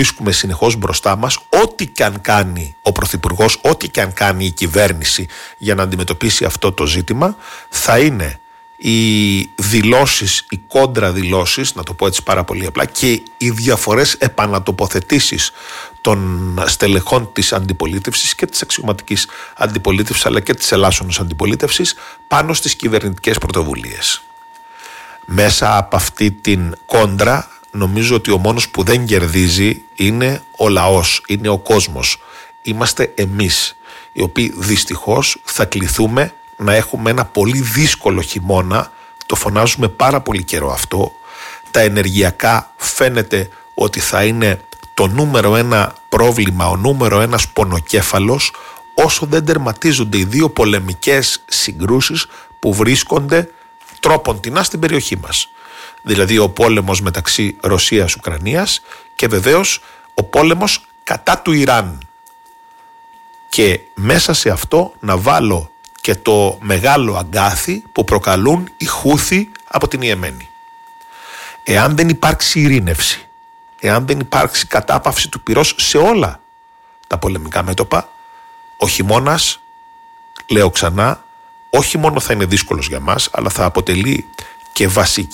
βρίσκουμε συνεχώς μπροστά μας, ό,τι και αν κάνει ο Πρωθυπουργός, ό,τι και αν κάνει η κυβέρνηση για να αντιμετωπίσει αυτό το ζήτημα, θα είναι οι δηλώσεις, οι κόντρα δηλώσεις, να το πω έτσι πάρα πολύ απλά, και οι διαφορές επανατοποθετήσεις των στελεχών της αντιπολίτευσης και της αξιωματικής αντιπολίτευσης αλλά και της ελάσσονος αντιπολίτευσης πάνω στις κυβερνητικές πρωτοβουλίες. Μέσα από αυτή την κόντρα νομίζω ότι ο μόνος που δεν κερδίζει είναι ο λαός, είναι ο κόσμος. Είμαστε εμείς, οι οποίοι δυστυχώς θα κληθούμε να έχουμε ένα πολύ δύσκολο χειμώνα. Το φωνάζουμε πάρα πολύ καιρό αυτό. Τα ενεργειακά φαίνεται ότι θα είναι το νούμερο ένα πρόβλημα, ο νούμερο ένας πονοκέφαλος, όσο δεν τερματίζονται οι δύο πολεμικές συγκρούσεις που βρίσκονται τρόποντινά στην περιοχή μας. Δηλαδή ο πόλεμος μεταξύ Ρωσίας-Ουκρανίας και βεβαίως ο πόλεμος κατά του Ιράν. Και μέσα σε αυτό να βάλω και το μεγάλο αγκάθι που προκαλούν οι Χούθι από την Ιεμένη. Εάν δεν υπάρξει ειρήνευση, εάν δεν υπάρξει κατάπαυση του πυρός σε όλα τα πολεμικά μέτωπα, ο χειμώνας, λέω ξανά, όχι μόνο θα είναι δύσκολος για μας, αλλά θα αποτελεί και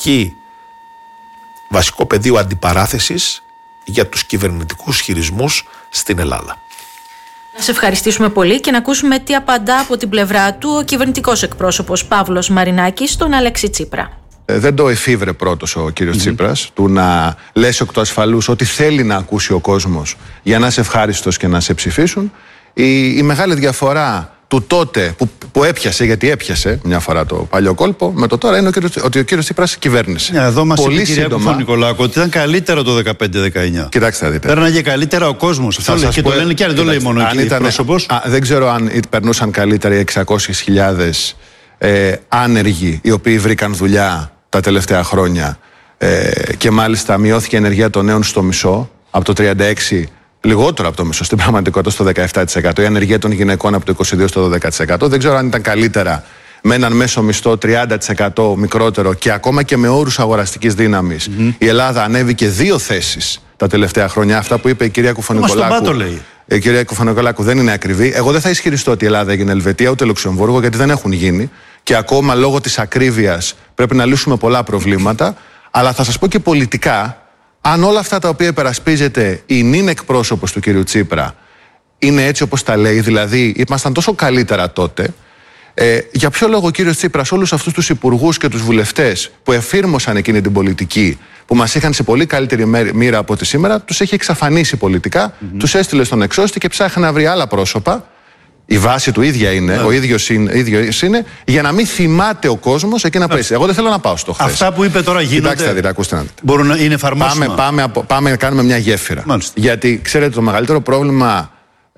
βασικό πεδίο αντιπαράθεσης για τους κυβερνητικούς χειρισμούς στην Ελλάδα. Να σε ευχαριστήσουμε πολύ και να ακούσουμε τι απαντά από την πλευρά του ο κυβερνητικός εκπρόσωπος Παύλος Μαρινάκης στον Αλέξη Τσίπρα. Δεν το εφήβρε πρώτος ο κύριος Τσίπρας του να λες εκ του ασφαλούς ότι θέλει να ακούσει ο κόσμος για να είσαι ευχάριστος και να σε ψηφίσουν. Η μεγάλη διαφορά του τότε που έπιασε, γιατί έπιασε μια φορά το παλιό κόλπο, με το τώρα είναι ότι ο κύριος Τσίπρας κυβέρνησε. Εδώ μας είπε η κυρία Κουφωνικολάκου ότι ήταν καλύτερο το 15-19. Κοιτάξτε να δείτε. Πέρναγε καλύτερα ο κόσμος. Αυτό λέει, και το λένε και άλλοι, δεν το λέει μόνο ο κύριος πρόσωπος. Δεν ξέρω αν περνούσαν καλύτερα οι 600.000 άνεργοι οι οποίοι βρήκαν δουλειά τα τελευταία χρόνια και μάλιστα μειώθηκε η ενεργεία των νέων στο μισό, από το 36%. Λιγότερο από το μισό στην πραγματικότητα, στο 17%. Η ανεργία των γυναικών από το 22% στο 12%. Δεν ξέρω αν ήταν καλύτερα με έναν μέσο μισθό 30% μικρότερο και ακόμα και με όρους αγοραστικής δύναμης. Η Ελλάδα ανέβηκε 2 θέσεις τα τελευταία χρόνια. Αυτά που είπε η κυρία Κουφωνικολάκου. Η κυρία Κουφωνικολάκου δεν είναι ακριβή. Εγώ δεν θα ισχυριστώ ότι η Ελλάδα έγινε Ελβετία ούτε Λουξεμβούργο, γιατί δεν έχουν γίνει. Και ακόμα λόγω της ακρίβειας πρέπει να λύσουμε πολλά προβλήματα. Αλλά θα σας πω και πολιτικά. Αν όλα αυτά τα οποία υπερασπίζεται η νυν εκπρόσωπος του κύριου Τσίπρα είναι έτσι όπως τα λέει, δηλαδή ήμασταν τόσο καλύτερα τότε, για ποιο λόγο ο κύριος Τσίπρας όλους αυτούς τους υπουργούς και τους βουλευτές που εφήρμοσαν εκείνη την πολιτική, που μας είχαν σε πολύ καλύτερη μοίρα από ό,τι σήμερα, τους έχει εξαφανίσει πολιτικά, τους έστειλε στον εξώστη και ψάχνει να βρει άλλα πρόσωπα. Η βάση του ίδια είναι, ο ίδιος είναι, για να μην θυμάται ο κόσμος εκείνα που είσαι. Εγώ δεν θέλω να πάω στο χθες. Αυτά που είπε τώρα γίνονται. Κοιτάξτε, δηλαδή, ακούστε να δείτε. Μπορούν να είναι εφαρμόσιμα. Πάμε να κάνουμε μια γέφυρα. Μάλιστα. Γιατί ξέρετε, το μεγαλύτερο πρόβλημα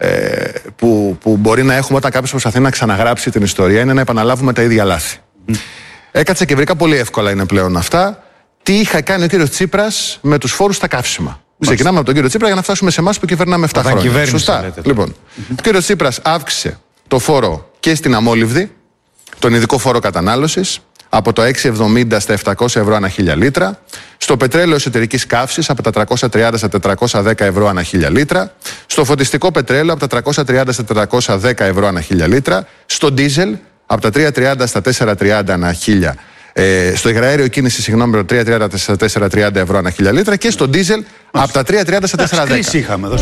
που μπορεί να έχουμε όταν κάποιος προσπαθεί να ξαναγράψει την ιστορία είναι να επαναλάβουμε τα ίδια λάθη. Έκατσα και βρήκα πολύ εύκολα είναι πλέον αυτά. Τι είχα κάνει ο κύριος Τσίπρας με τους φόρους στα καύσιμα. Ξεκινάμε από τον κύριο Τσίπρα για να φτάσουμε σε εμάς που κυβερνάμε 7 χρόνια. Σωστά. Λέτε. Λοιπόν, ο κύριος Τσίπρας αύξησε το φόρο και στην αμόλυβδη, τον ειδικό φόρο κατανάλωσης, από το 6,70 στα 700 ευρώ ανά 1000 λίτρα, στο πετρέλαιο εσωτερικής καύσης από τα 330 στα 410 ευρώ ανά 1000 λίτρα, στο φωτιστικό πετρέλαιο από τα 330 στα 410 ευρώ ανά 1000 λίτρα, στο ντίζελ από τα 330 στα 430 ανά 1000. Στο υγραέριο κίνηση, συγγνώμη, από 3,30 στα 4,30 ευρώ ανά 1000 λίτρα και στο ντίζελ από τα 3,30 στα 4,10. Είχαμε εδώ.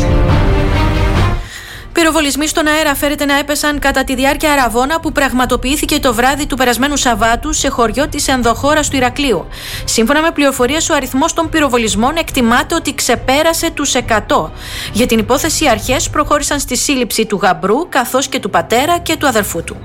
Πυροβολισμοί στον αέρα φέρεται να έπεσαν κατά τη διάρκεια αραβώνα που πραγματοποιήθηκε το βράδυ του περασμένου Σαββάτου σε χωριό της ενδοχώρας του Ηρακλείου. Σύμφωνα με πληροφορίες, ο αριθμός των πυροβολισμών εκτιμάται ότι ξεπέρασε τους 100. Για την υπόθεση, οι αρχές προχώρησαν στη σύλληψη του γαμπρού καθώς και του πατέρα και του αδερφού του.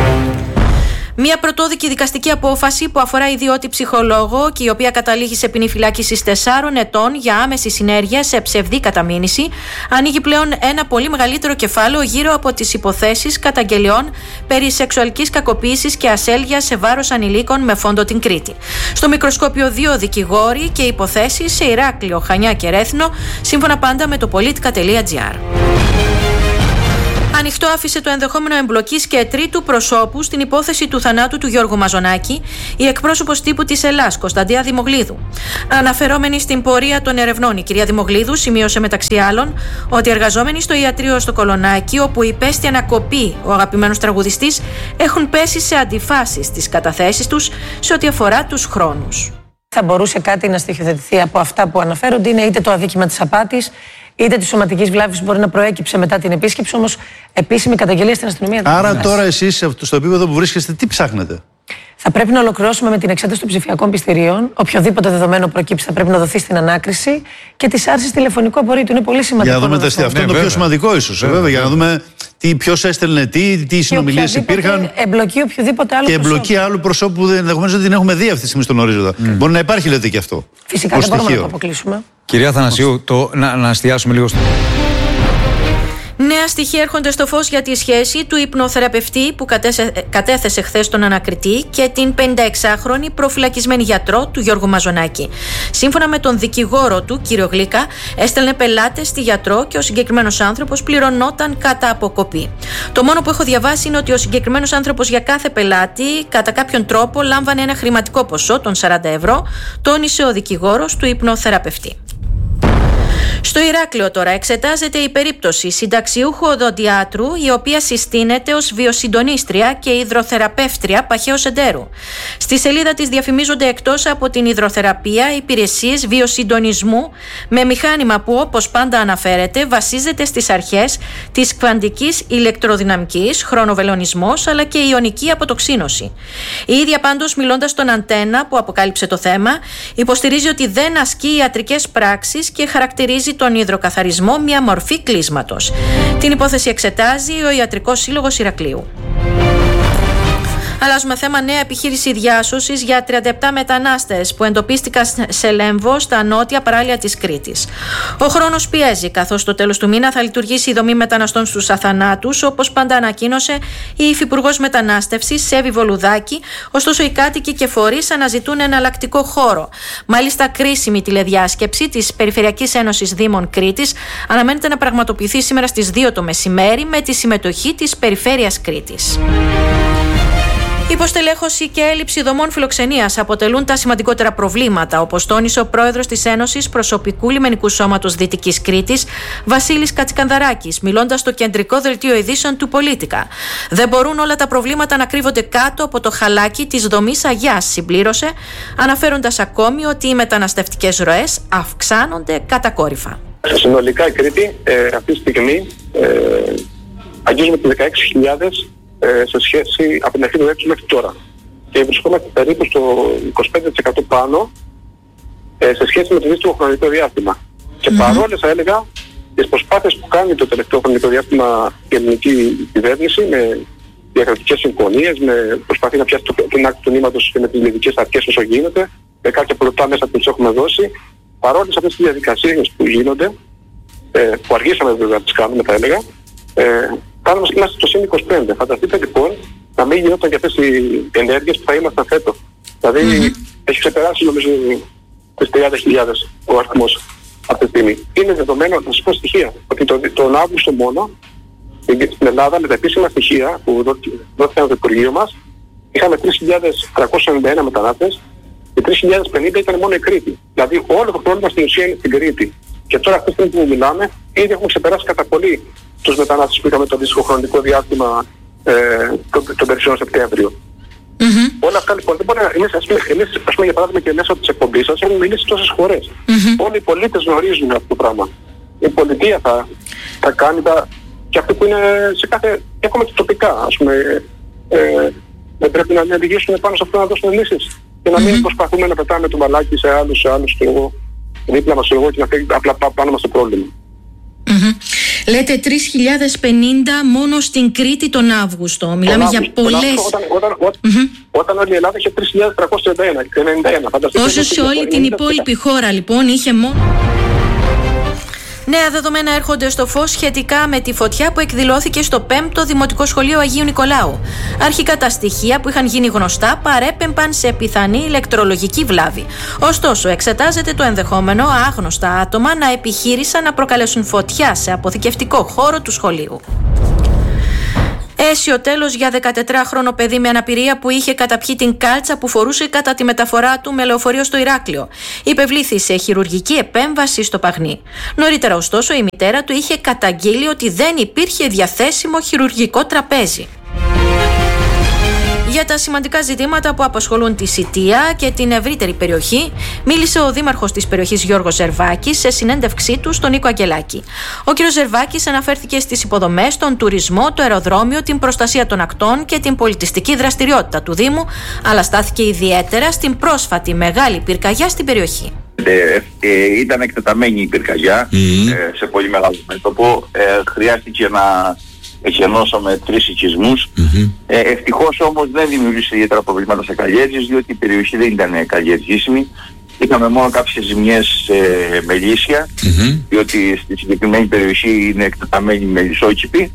Μια πρωτόδικη δικαστική απόφαση που αφορά ιδιώτη ψυχολόγο και η οποία καταλήγει σε ποινή φυλάκισης 4 ετών για άμεση συνέργεια σε ψευδή καταμήνυση, ανοίγει πλέον ένα πολύ μεγαλύτερο κεφάλαιο γύρω από τις υποθέσεις καταγγελιών περί σεξουαλικής κακοποίησης και ασέλγειας σε βάρος ανηλίκων με φόντο την Κρήτη. Στο μικροσκόπιο 2 δικηγόροι και υποθέσεις σε Ηράκλειο, Χανιά και Ρέθινο, σύμφωνα πάντα με το politica.gr. Ανοιχτό άφησε το ενδεχόμενο εμπλοκής και τρίτου προσώπου στην υπόθεση του θανάτου του Γιώργου Μαζονάκη η εκπρόσωπος τύπου της Ελλάς, Κωνσταντία Δημογλίδου. Αναφερόμενη στην πορεία των ερευνών, η κυρία Δημογλίδου σημείωσε μεταξύ άλλων ότι εργαζόμενοι στο ιατρείο στο Κολονάκι, όπου υπέστη ανακοπή ο αγαπημένος τραγουδιστής, έχουν πέσει σε αντιφάσεις στις καταθέσεις τους σε ό,τι αφορά τους χρόνους. Θα μπορούσε κάτι να στοιχειοθετηθεί από αυτά που αναφέρονται, είναι είτε το αδίκημα της απάτης, είτε τη σωματική βλάβη που μπορεί να προέκυψε μετά την επίσκεψη, όμως επίσημη καταγγελία στην αστυνομία δεν. Άρα τώρα εσείς στο επίπεδο που βρίσκεστε, τι ψάχνετε? Θα πρέπει να ολοκληρώσουμε με την εξέταση των ψηφιακών πιστηρίων. Οποιοδήποτε δεδομένο προκύψει θα πρέπει να δοθεί στην ανάκριση και τη άρση τηλεφωνικού απορρίτου. Είναι πολύ σημαντικό. Για να δούμε αυτό είναι το πιο σημαντικό, ίσως. Βέβαια, για να δούμε ποιος έστελνε τι συνομιλίες υπήρχαν. Εμπλοκή οποιοδήποτε άλλο. Και εμπλοκή άλλου προσώπου που ενδεχομένως δεν την έχουμε δει αυτή τη στιγμή στον ορίζοντα. Μπορεί να υπάρχει, λέτε, και αυτό. Φυσικά δεν μπορούμε να το αποκλείσουμε. Κυρία Θανασίου, να εστιάσουμε λίγο στο. Νέα στοιχεία έρχονται στο φως για τη σχέση του υπνοθεραπευτή που κατέθεσε χθες τον ανακριτή και την 56χρονη προφυλακισμένη γιατρό του Γιώργου Μαζονάκη. Σύμφωνα με τον δικηγόρο του, κύριο Γλίκα, έστελνε πελάτες στη γιατρό και ο συγκεκριμένος άνθρωπος πληρωνόταν κατά αποκοπή. Το μόνο που έχω διαβάσει είναι ότι ο συγκεκριμένος άνθρωπος για κάθε πελάτη κατά κάποιον τρόπο λάμβανε ένα χρηματικό ποσό των 40 ευρώ, τόνισε ο δικηγόρος του υπνοθεραπευτή. Στο Ηράκλειο τώρα εξετάζεται η περίπτωση συνταξιούχου οδοντιάτρου, η οποία συστήνεται ως βιοσυντονίστρια και υδροθεραπεύτρια παχαίως εντέρου. Στη σελίδα της διαφημίζονται εκτός από την υδροθεραπεία υπηρεσίες βιοσυντονισμού με μηχάνημα που, όπως πάντα αναφέρεται, βασίζεται στις αρχές της κβαντικής ηλεκτροδυναμικής, χρονοβελονισμός αλλά και ιονική αποτοξίνωση. Η ίδια πάντως, μιλώντας στον Αντένα που αποκάλυψε το θέμα, υποστηρίζει ότι δεν ασκεί ιατρικές πράξεις και χαρακτηρίζει τον υδροκαθαρισμό μια μορφή κλείσματος. Την υπόθεση εξετάζει ο Ιατρικός Σύλλογος Ηρακλείου. Αλλάζουμε θέμα. Νέα επιχείρηση διάσωσης για 37 μετανάστες που εντοπίστηκαν σε Λέμβο, στα νότια παράλια της Κρήτης. Ο χρόνος πιέζει, καθώς στο τέλος του μήνα θα λειτουργήσει η δομή μεταναστών στους Αθανάτους, όπως πάντα ανακοίνωσε η Υφυπουργός Μετανάστευσης Σέβη Βολουδάκη. Ωστόσο, οι κάτοικοι και φορείς αναζητούν εναλλακτικό χώρο. Μάλιστα, κρίσιμη τηλεδιάσκεψη της Περιφερειακής Ένωσης Δήμων Κρήτης αναμένεται να πραγματοποιηθεί σήμερα στις 2 το μεσημέρι με τη συμμετοχή της Περιφέρειας Κρήτης. Υποστελέχωση και έλλειψη δομών φιλοξενίας αποτελούν τα σημαντικότερα προβλήματα, όπως τόνισε ο πρόεδρος της Ένωσης Προσωπικού Λιμενικού Σώματος Δυτικής Κρήτης, Βασίλης Κατσικανδαράκης, μιλώντας στο κεντρικό δελτίο ειδήσεων του Πολίτικα. Δεν μπορούν όλα τα προβλήματα να κρύβονται κάτω από το χαλάκι της δομής Αγιάς, συμπλήρωσε, αναφέροντας ακόμη ότι οι μεταναστευτικές ροές αυξάνονται κατακόρυφα. Συνολικά η Κρήτη αυτή τη στιγμή αγγίζουμε τις 16.000 σε σχέση από την αρχή του έτους μέχρι τώρα. Και βρισκόμαστε περίπου στο 25% πάνω σε σχέση με το δύσκολο χρονικό διάστημα. Και παρόλες, θα έλεγα, τις προσπάθειες που κάνει το τελευταίο χρονικό διάστημα η ελληνική κυβέρνηση με διακρατικές συμφωνίες, με προσπαθεί να πιάσει την άκρη του νήματος και με τις λιβικές αρχές όσο γίνεται, με κάποια πλωτά μέσα που τους έχουμε δώσει, παρόλες αυτές τις διαδικασίες που γίνονται, που αργήσαμε βέβαια να τις κάνουμε, θα έλεγα, είμαστε στο +25. Φανταστείτε λοιπόν να μην γινόταν για αυτές οι ενέργειες που θα ήμασταν φέτος. Δηλαδή έχει ξεπεράσει νομίζω τις 30.000 ο αριθμός αυτή τη στιγμή. Είναι δεδομένο, να σας πω στοιχεία, ότι τον Αύγουστο μόνο στην Ελλάδα με τα επίσημα στοιχεία που δόθηκαν στο Υπουργείο μας είχαμε 3.391 μετανάστες και 3.050 ήταν μόνο η Κρήτη. Δηλαδή όλο το πρόβλημα στην ουσία είναι στην Κρήτη. Και τώρα αυτή τη στιγμή που μιλάμε ήδη έχουμε ξεπεράσει κατά πολύ τους μετανάστες που είχαμε το αντίστοιχο χρονικό διάστημα τον περσινό Σεπτέμβριο. Όλα αυτά λοιπόν δεν μπορεί να. Εμείς ας πούμε για παράδειγμα και μέσα από τις εκπομπές σας έχουμε μιλήσει τόσες φορές. Όλοι οι πολίτες γνωρίζουν αυτό το πράγμα. Η πολιτεία θα κάνει και αυτοί που είναι σε κάθε. Έχουμε και τοπικά, ας πούμε. Δεν πρέπει να οδηγήσουμε πάνω σε αυτό να δώσουμε λύσεις. Και να μην προσπαθούμε να πετάμε το μπαλάκι σε άλλους και εγώ δίπλα μας εγώ και να φύγει απλά πάνω μας το πρόβλημα. Λέτε 3.050 μόνο στην Κρήτη τον Αύγουστο. Μιλάμε για πολλές. Όταν όλη η Ελλάδα είχε 3.331. Όσο σε όλη την υπόλοιπη χώρα λοιπόν είχε μόνο. Νέα δεδομένα έρχονται στο φως σχετικά με τη φωτιά που εκδηλώθηκε στο 5ο Δημοτικό Σχολείο Αγίου Νικολάου. Αρχικά τα στοιχεία που είχαν γίνει γνωστά παρέπεμπαν σε πιθανή ηλεκτρολογική βλάβη. Ωστόσο, εξετάζεται το ενδεχόμενο άγνωστα άτομα να επιχείρησαν να προκαλέσουν φωτιά σε αποθηκευτικό χώρο του σχολείου. Αίσιο τέλος για 14χρονο παιδί με αναπηρία που είχε καταπιεί την κάλτσα που φορούσε κατά τη μεταφορά του με λεωφορείο στο Ηράκλειο. Υπευλήθη σε χειρουργική επέμβαση στο Παγνί. Νωρίτερα, ωστόσο, η μητέρα του είχε καταγγείλει ότι δεν υπήρχε διαθέσιμο χειρουργικό τραπέζι. Για τα σημαντικά ζητήματα που απασχολούν τη Σιτία και την ευρύτερη περιοχή, μίλησε ο δήμαρχος της περιοχής Γιώργος Ζερβάκης σε συνέντευξή του στον Νίκο Αγγελάκη. Ο κ. Ζερβάκης αναφέρθηκε στις υποδομές, τον τουρισμό, το αεροδρόμιο, την προστασία των ακτών και την πολιτιστική δραστηριότητα του Δήμου, αλλά στάθηκε ιδιαίτερα στην πρόσφατη μεγάλη πυρκαγιά στην περιοχή. Ήταν εκτεταμένη η πυρκαγιά σε πολύ μεγάλο μέτωπο. Χρειάστηκε να εχενώσαμε 3 οικισμούς. Ευτυχώς όμως δεν δημιουργήσε ιδιαίτερα προβλήματα σε καλλιέργειες, διότι η περιοχή δεν ήταν καλλιεργήσιμη. Είχαμε μόνο κάποιες ζημιές με λύσια, διότι στη συγκεκριμένη περιοχή είναι εκτεταμένη μελισσόκηπη.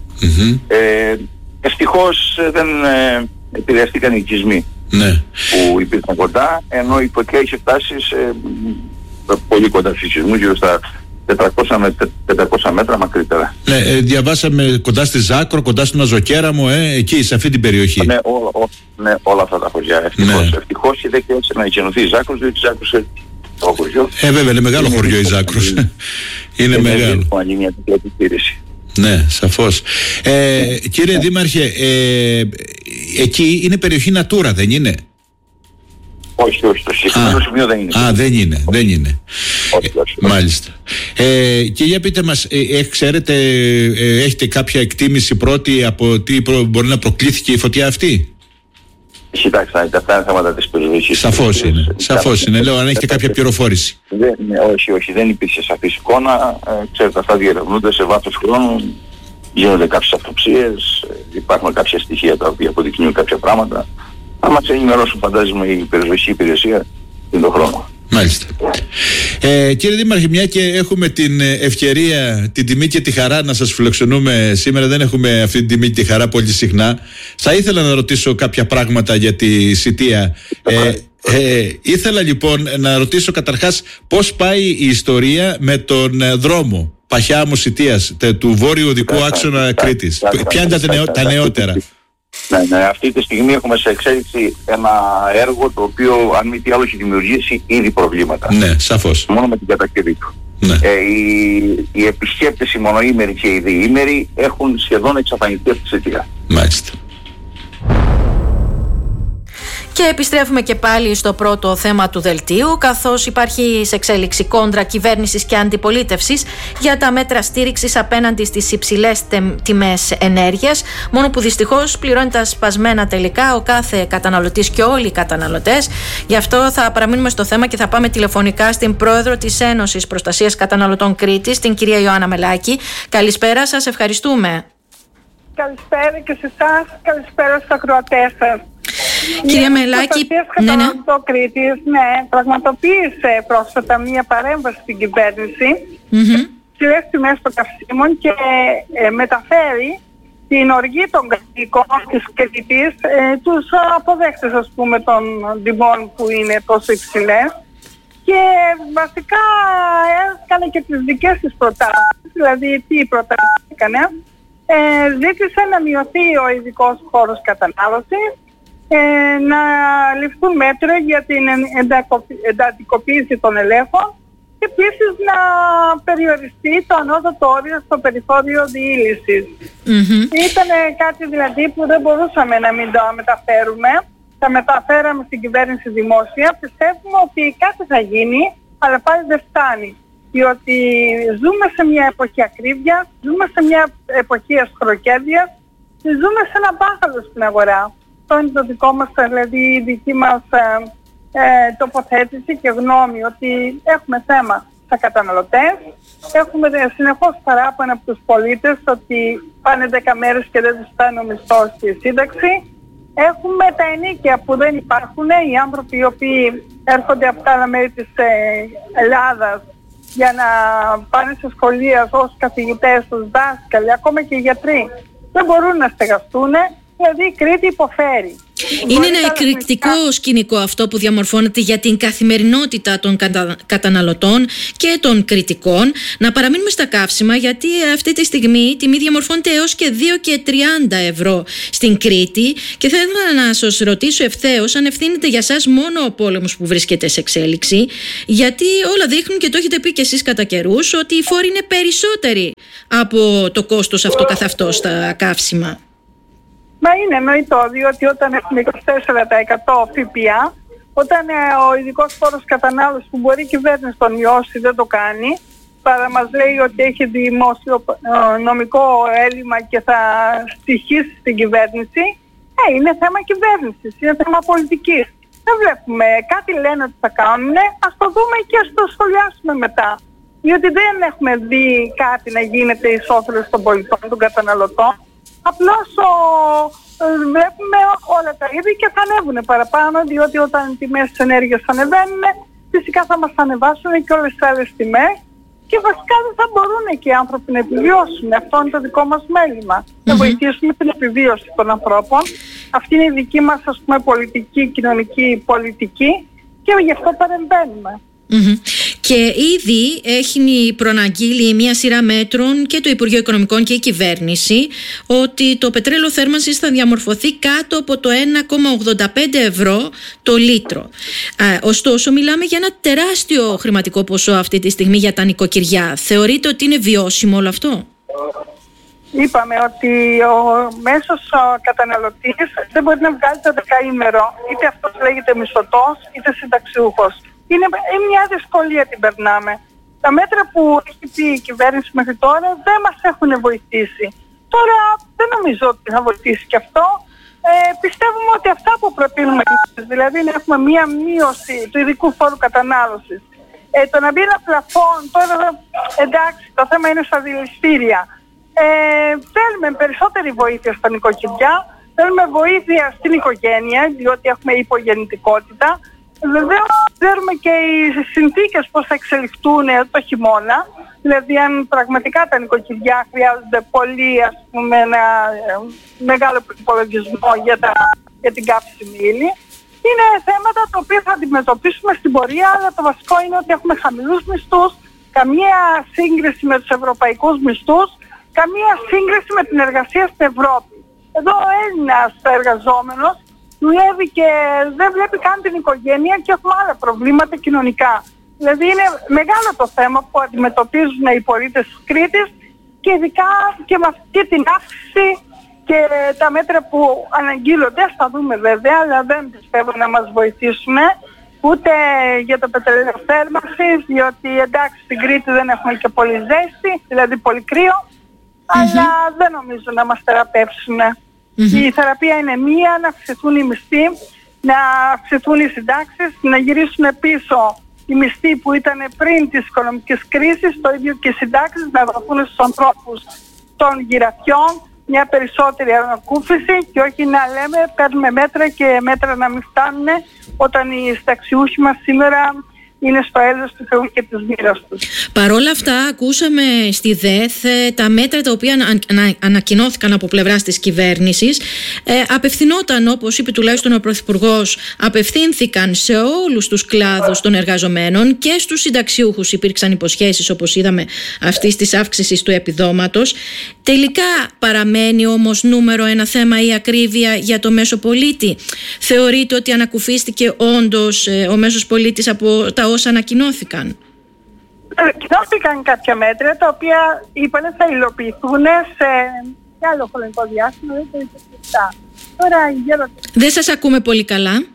Ευτυχώς δεν επηρεαστήκαν οι οικισμοί που υπήρχαν κοντά, ενώ η φωτιά είχε φτάσει σε πολύ κοντά στους οικισμούς, γύρω στα 400 με 500 μέτρα μακρύτερα. Ναι, διαβάσαμε κοντά στη Ζάκρο, κοντά στην Αζοκέραμο, εκεί, σε αυτή την περιοχή. Ναι, όλα αυτά τα χωριά. Ευτυχώς και δεν χρειάζεται να εκενωθεί η Ζάκρος, διότι η Ζάκρος είναι το χωριό. Βέβαια, είναι μεγάλο χωριό η Ζάκρος. Είναι μεγάλο. Είναι μια τέτοια επιχείρηση. Ναι, σαφώς. Κύριε Δήμαρχε, εκεί είναι περιοχή Natura, δεν είναι? Όχι, το συγκεκριμένο σημείο δεν είναι. Δεν είναι. Όχι. Μάλιστα. Και για πείτε μας, ξέρετε, έχετε κάποια εκτίμηση πρώτη από τι μπορεί να προκλήθηκε η φωτιά αυτή? Κοιτάξτε, αυτά είναι θέματα της περιοχής. Σαφώς είναι. Λέω, αν έχετε κάποια πληροφόρηση. Όχι, δεν υπήρχε σαφής εικόνα. Ξέρετε, αυτά διερευνούνται σε βάθος χρόνου. Γίνονται κάποιες αυτοψίες. Υπάρχουν κάποια στοιχεία τα οποία αποδεικνύουν κάποια πράγματα. Θα μας ενημερώσουν, φαντάζομαι, η περιοχή υπηρεσία τον χρόνο. Μάλιστα. Κύριε Δήμαρχε, μια και έχουμε την ευκαιρία, την τιμή και τη χαρά να σας φιλοξενούμε σήμερα, δεν έχουμε αυτή την τιμή και τη χαρά πολύ συχνά. Θα ήθελα να ρωτήσω κάποια πράγματα για τη Σιτία. Ήθελα λοιπόν να ρωτήσω καταρχάς πώς πάει η ιστορία με τον δρόμο Παχιάμου Σιτίας, του βόρειου οδικού άξονα Κρήτης. Ποια είναι τα νεότερα? Ναι, αυτή τη στιγμή έχουμε σε εξέλιξη ένα έργο το οποίο, αν μη τι άλλο, έχει δημιουργήσει ήδη προβλήματα. Ναι, σαφώς. Μόνο με την κατασκευή του. Ναι. Οι επισκέπτες, οι μονοήμεροι και οι διήμεροι, έχουν σχεδόν εξαφανιστεί από τη Σιτία. Μάλιστα. Και επιστρέφουμε και πάλι στο πρώτο θέμα του δελτίου, καθώς υπάρχει σε εξέλιξη κόντρα κυβέρνησης και αντιπολίτευσης για τα μέτρα στήριξης απέναντι στις υψηλές τιμές ενέργειας, μόνο που δυστυχώς πληρώνει τα σπασμένα τελικά ο κάθε καταναλωτής και όλοι οι καταναλωτές. Γι' αυτό θα παραμείνουμε στο θέμα και θα πάμε τηλεφωνικά στην πρόεδρο της Ένωσης Προστασίας Καταναλωτών Κρήτης, την κυρία Ιωάννα Μελάκη. Καλησπέρα σας, ευχαριστούμε. Καλησπέρα και σε εσάς, καλησπέρα στους ακροατές σας. Κυρία Μελάκη, το Κρήτης, πραγματοποίησε πρόσφατα μία παρέμβαση στην κυβέρνηση ψηλές τιμές των καυσίμων και μεταφέρει την οργή των κατοίκων της Κρήτης, τους αποδέκτες, ας πούμε, των τιμών που είναι τόσο υψηλές, και βασικά έκανε και τις δικές της προτάσεις. Δηλαδή, τι προτάσεις έκανε? Ζήτησε να μειωθεί ο ειδικός χώρος κατανάλωσης, να ληφθούν μέτρα για την εντατικοποίηση των ελέγχων και επίσης να περιοριστεί το ανώτατο όριο στο περιθώριο διήλυσης. Ήταν κάτι δηλαδή που δεν μπορούσαμε να μην το μεταφέρουμε. Τα μεταφέραμε στην κυβέρνηση δημόσια. Πιστεύουμε ότι κάτι θα γίνει, αλλά πάλι δεν φτάνει. Διότι ζούμε σε μια εποχή ακρίβειας, ζούμε σε μια εποχή ασχροκέρδειας, ζούμε σε ένα μπάχαλο στην αγορά. Αυτό είναι το δικό μας, δηλαδή η δική μας τοποθέτηση και γνώμη, ότι έχουμε θέμα στα καταναλωτές, έχουμε συνεχώς παράπονα από τους πολίτες ότι πάνε 10 μέρες και δεν τους φτάνει ο μισθός και η σύνταξη. Έχουμε τα ενίκια που δεν υπάρχουν, οι άνθρωποι οι οποίοι έρχονται από τα άλλα μέρη της Ελλάδας για να πάνε σε σχολεία ως καθηγητές, ως δάσκαλοι, ακόμα και οι γιατροί, δεν μπορούν να στεγαστούν. Δηλαδή η Κρήτη υποφέρει. Είναι ένα εκρηκτικό σκηνικό αυτό που διαμορφώνεται για την καθημερινότητα των καταναλωτών και των κριτικών. Να παραμείνουμε στα καύσιμα, γιατί αυτή τη στιγμή η τιμή διαμορφώνεται έως και 2,30 ευρώ στην Κρήτη, και θα ήθελα να σας ρωτήσω ευθέως αν ευθύνεται για σας μόνο ο πόλεμος που βρίσκεται σε εξέλιξη, γιατί όλα δείχνουν, και το έχετε πει και εσείς κατά καιρούς, ότι οι φόροι είναι περισσότεροι από το κόστος αυτό καθ' αυτό στα καύσιμα. Μα είναι εννοητό, διότι όταν έχουμε 24% ΦΠΑ, όταν ο ειδικός φόρος κατανάλωσης που μπορεί η κυβέρνηση τον μειώσει δεν το κάνει, παρά μας λέει ότι έχει δημόσιο νομικό έλλειμμα και θα στοιχήσει στην κυβέρνηση, είναι θέμα κυβέρνησης, είναι θέμα πολιτικής. Δεν βλέπουμε, κάτι λένε ότι θα κάνουν, ας το δούμε και ας το σχολιάσουμε μετά. Διότι δεν έχουμε δει κάτι να γίνεται εις όφελος των πολιτών, των καταναλωτών. Απλώς βλέπουμε όλα τα είδη και θα ανέβουν παραπάνω, διότι όταν οι τιμές της ενέργειας ανεβαίνουν, φυσικά θα μας ανεβάσουν και όλες τις άλλες τιμές και βασικά δεν θα μπορούν και οι άνθρωποι να επιβιώσουν. Αυτό είναι το δικό μας μέλημα. Να βοηθήσουμε την επιβίωση των ανθρώπων. Αυτή είναι η δική μας, ας πούμε, πολιτική, κοινωνική πολιτική, και γι' αυτό παρεμβαίνουμε. Και ήδη έχει προαναγγείλει μια σειρά μέτρων και το Υπουργείο Οικονομικών και η κυβέρνηση ότι το πετρέλαιο θέρμανσης θα διαμορφωθεί κάτω από το 1,85 ευρώ το λίτρο. Ωστόσο, μιλάμε για ένα τεράστιο χρηματικό ποσό αυτή τη στιγμή για τα νοικοκυριά. Θεωρείτε ότι είναι βιώσιμο όλο αυτό? Είπαμε ότι ο μέσος καταναλωτής δεν μπορεί να βγάλει το δεκαήμερο, είτε αυτός λέγεται μισθωτός είτε συνταξιούχος. Είναι μια δυσκολία, την περνάμε. Τα μέτρα που έχει πει η κυβέρνηση μέχρι τώρα δεν μας έχουν βοηθήσει. Τώρα δεν νομίζω ότι θα βοηθήσει και αυτό. Πιστεύουμε ότι αυτά που προτείνουμε, δηλαδή να έχουμε μια μείωση του ειδικού φόρου κατανάλωσης, το να μπει ένα πλαφόν, τώρα εντάξει, το θέμα είναι στα δηληστήρια. Θέλουμε περισσότερη βοήθεια στα νοικοκυριά, θέλουμε βοήθεια στην οικογένεια, διότι έχουμε υπογεννητικότητα. Βεβαίως ξέρουμε και οι συνθήκες πώς θα εξελιχθούν το χειμώνα, δηλαδή αν πραγματικά τα νοικοκυριά χρειάζονται πολύ, ας πούμε, ένα μεγάλο υπολογισμό για την καύσιμη ύλη. Είναι θέματα τα οποία θα αντιμετωπίσουμε στην πορεία, αλλά το βασικό είναι ότι έχουμε χαμηλούς μισθούς, καμία σύγκριση με τους ευρωπαϊκούς μισθούς, καμία σύγκριση με την εργασία στην Ευρώπη. Εδώ ο Έλληνας εργαζόμενος δουλεύει και δεν βλέπει καν την οικογένεια και έχουμε άλλα προβλήματα κοινωνικά. Δηλαδή είναι μεγάλο το θέμα που αντιμετωπίζουν οι πολίτες της Κρήτης, και ειδικά και με αυτή την αύξηση και τα μέτρα που αναγγείλονται, θα δούμε βέβαια, αλλά δεν πιστεύω να μας βοηθήσουν ούτε για το πετρέλαιο θέρμανσης, διότι εντάξει στην Κρήτη δεν έχουμε και πολύ ζέστη, δηλαδή πολύ κρύο, αλλά δεν νομίζω να μας θεραπεύσουν. Η θεραπεία είναι μία, να αυξηθούν οι μισθοί, να αυξηθούν οι συντάξεις, να γυρίσουν πίσω οι μισθοί που ήταν πριν της οικονομικής κρίσης, το ίδιο και οι συντάξεις να δοθούν στους ανθρώπους των γυραφιών, μια περισσότερη ανακούφιση, και όχι να λέμε παίρνουμε μέτρα και μέτρα να μην φτάνουν, όταν οι συνταξιούχοι μας σήμερα είναι στο έλεος του Θεού και της μοίρας τους. Παρόλα αυτά, ακούσαμε στη ΔΕΘ τα μέτρα τα οποία ανακοινώθηκαν από πλευράς της κυβέρνησης. Απευθυνόταν, όπως είπε τουλάχιστον ο Πρωθυπουργός, απευθύνθηκαν σε όλους τους κλάδους των εργαζομένων και στους συνταξιούχους. Υπήρξαν υποσχέσεις, όπως είδαμε, αυτής της αύξησης του επιδόματος. Τελικά παραμένει όμως νούμερο ένα θέμα η ακρίβεια για το μέσο πολίτη. Θεωρείτε ότι ανακουφίστηκε όντως ο μέσος πολίτης από τα όσα ανακοινώθηκαν? Ανακοινώθηκαν κάποια μέτρα τα οποία είπαν θα υλοποιηθούν σε άλλο χρονικό διάστημα, δεν το 27. Τώρα δεν σας ακούμε πολύ καλά.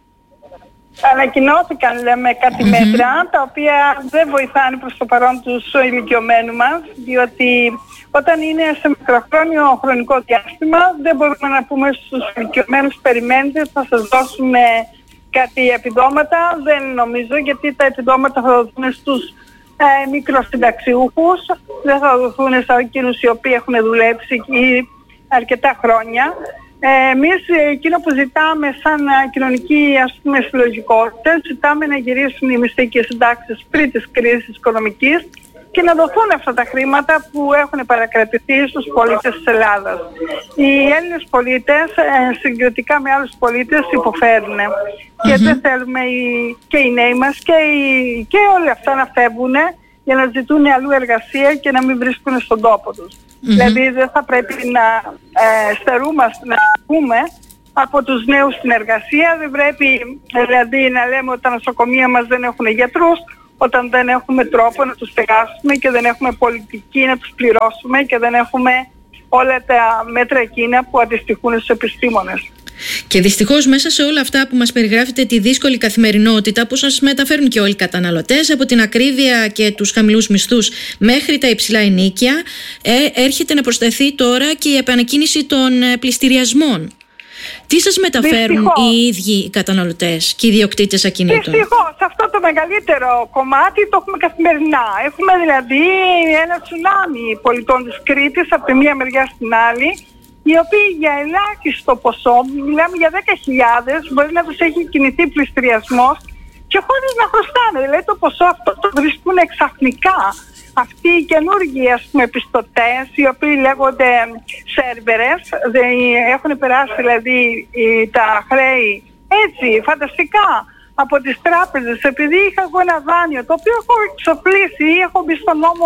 Ανακοινώθηκαν, λέμε, κάτι μέτρα τα οποία δεν βοηθάνε προς το παρόν τους ηλικιωμένους μας, διότι όταν είναι σε μικροχρόνιο χρονικό διάστημα δεν μπορούμε να πούμε στους ηλικιωμένους περιμένετε, θα σας δώσουμε κάτι επιδόματα. Δεν νομίζω, γιατί τα επιδόματα θα δοθούν στους μικροσυνταξιούχους, δεν θα δοθούν σε εκείνους οι οποίοι έχουν δουλέψει αρκετά χρόνια. Εμείς εκείνο που ζητάμε σαν κοινωνική, ας πούμε, συλλογικότητα, ζητάμε να γυρίσουν οι μισθοί και οι συντάξεις πριν της κρίσης οικονομικής, και να δοθούν αυτά τα χρήματα που έχουν παρακρατηθεί στους πολίτες της Ελλάδας. Οι Έλληνες πολίτες, συγκριτικά με άλλους πολίτες, υποφέρουν. Και δεν θέλουμε και οι νέοι μας και όλοι αυτά να φεύγουν για να ζητούν αλλού εργασία και να μην βρίσκουν στον τόπο τους. Δηλαδή δεν θα πρέπει να στερούμαστε, να πούμε από τους νέους στην εργασία. Δεν πρέπει δηλαδή να λέμε ότι τα νοσοκομεία μας δεν έχουν γιατρούς, όταν δεν έχουμε τρόπο να τους στεγάσουμε και δεν έχουμε πολιτική να τους πληρώσουμε και δεν έχουμε όλα τα μέτρα εκείνα που αντιστοιχούν στους επιστήμονες. Και δυστυχώς μέσα σε όλα αυτά που μας περιγράφετε, τη δύσκολη καθημερινότητα που σας μεταφέρουν και όλοι οι καταναλωτές, από την ακρίβεια και τους χαμηλούς μισθούς μέχρι τα υψηλά ενοίκια, έρχεται να προσθεθεί τώρα και η επανεκκίνηση των πληστηριασμών. Τι σας μεταφέρουν οι ίδιοι οι καταναλωτές και οι ιδιοκτήτες ακινήτων? Δυστυχώς, αυτό το μεγαλύτερο κομμάτι το έχουμε καθημερινά. Έχουμε δηλαδή ένα τσουνάμι πολιτών της Κρήτης από τη μία μεριά στην άλλη, οι οποίοι για ελάχιστο ποσό, μιλάμε για 10.000, μπορεί να τους έχει κινηθεί πληστηριασμός και χωρίς να χρωστάνε. Δηλαδή το ποσό αυτό το βρίσκουν ξαφνικά. Αυτοί οι καινούργοι πιστωτές, οι οποίοι λέγονται σέρβερες, έχουν περάσει δηλαδή τα χρέη έτσι φανταστικά από τις τράπεζες, επειδή είχα εγώ ένα δάνειο το οποίο έχω εξοπλίσει ή έχω μπει στον νόμο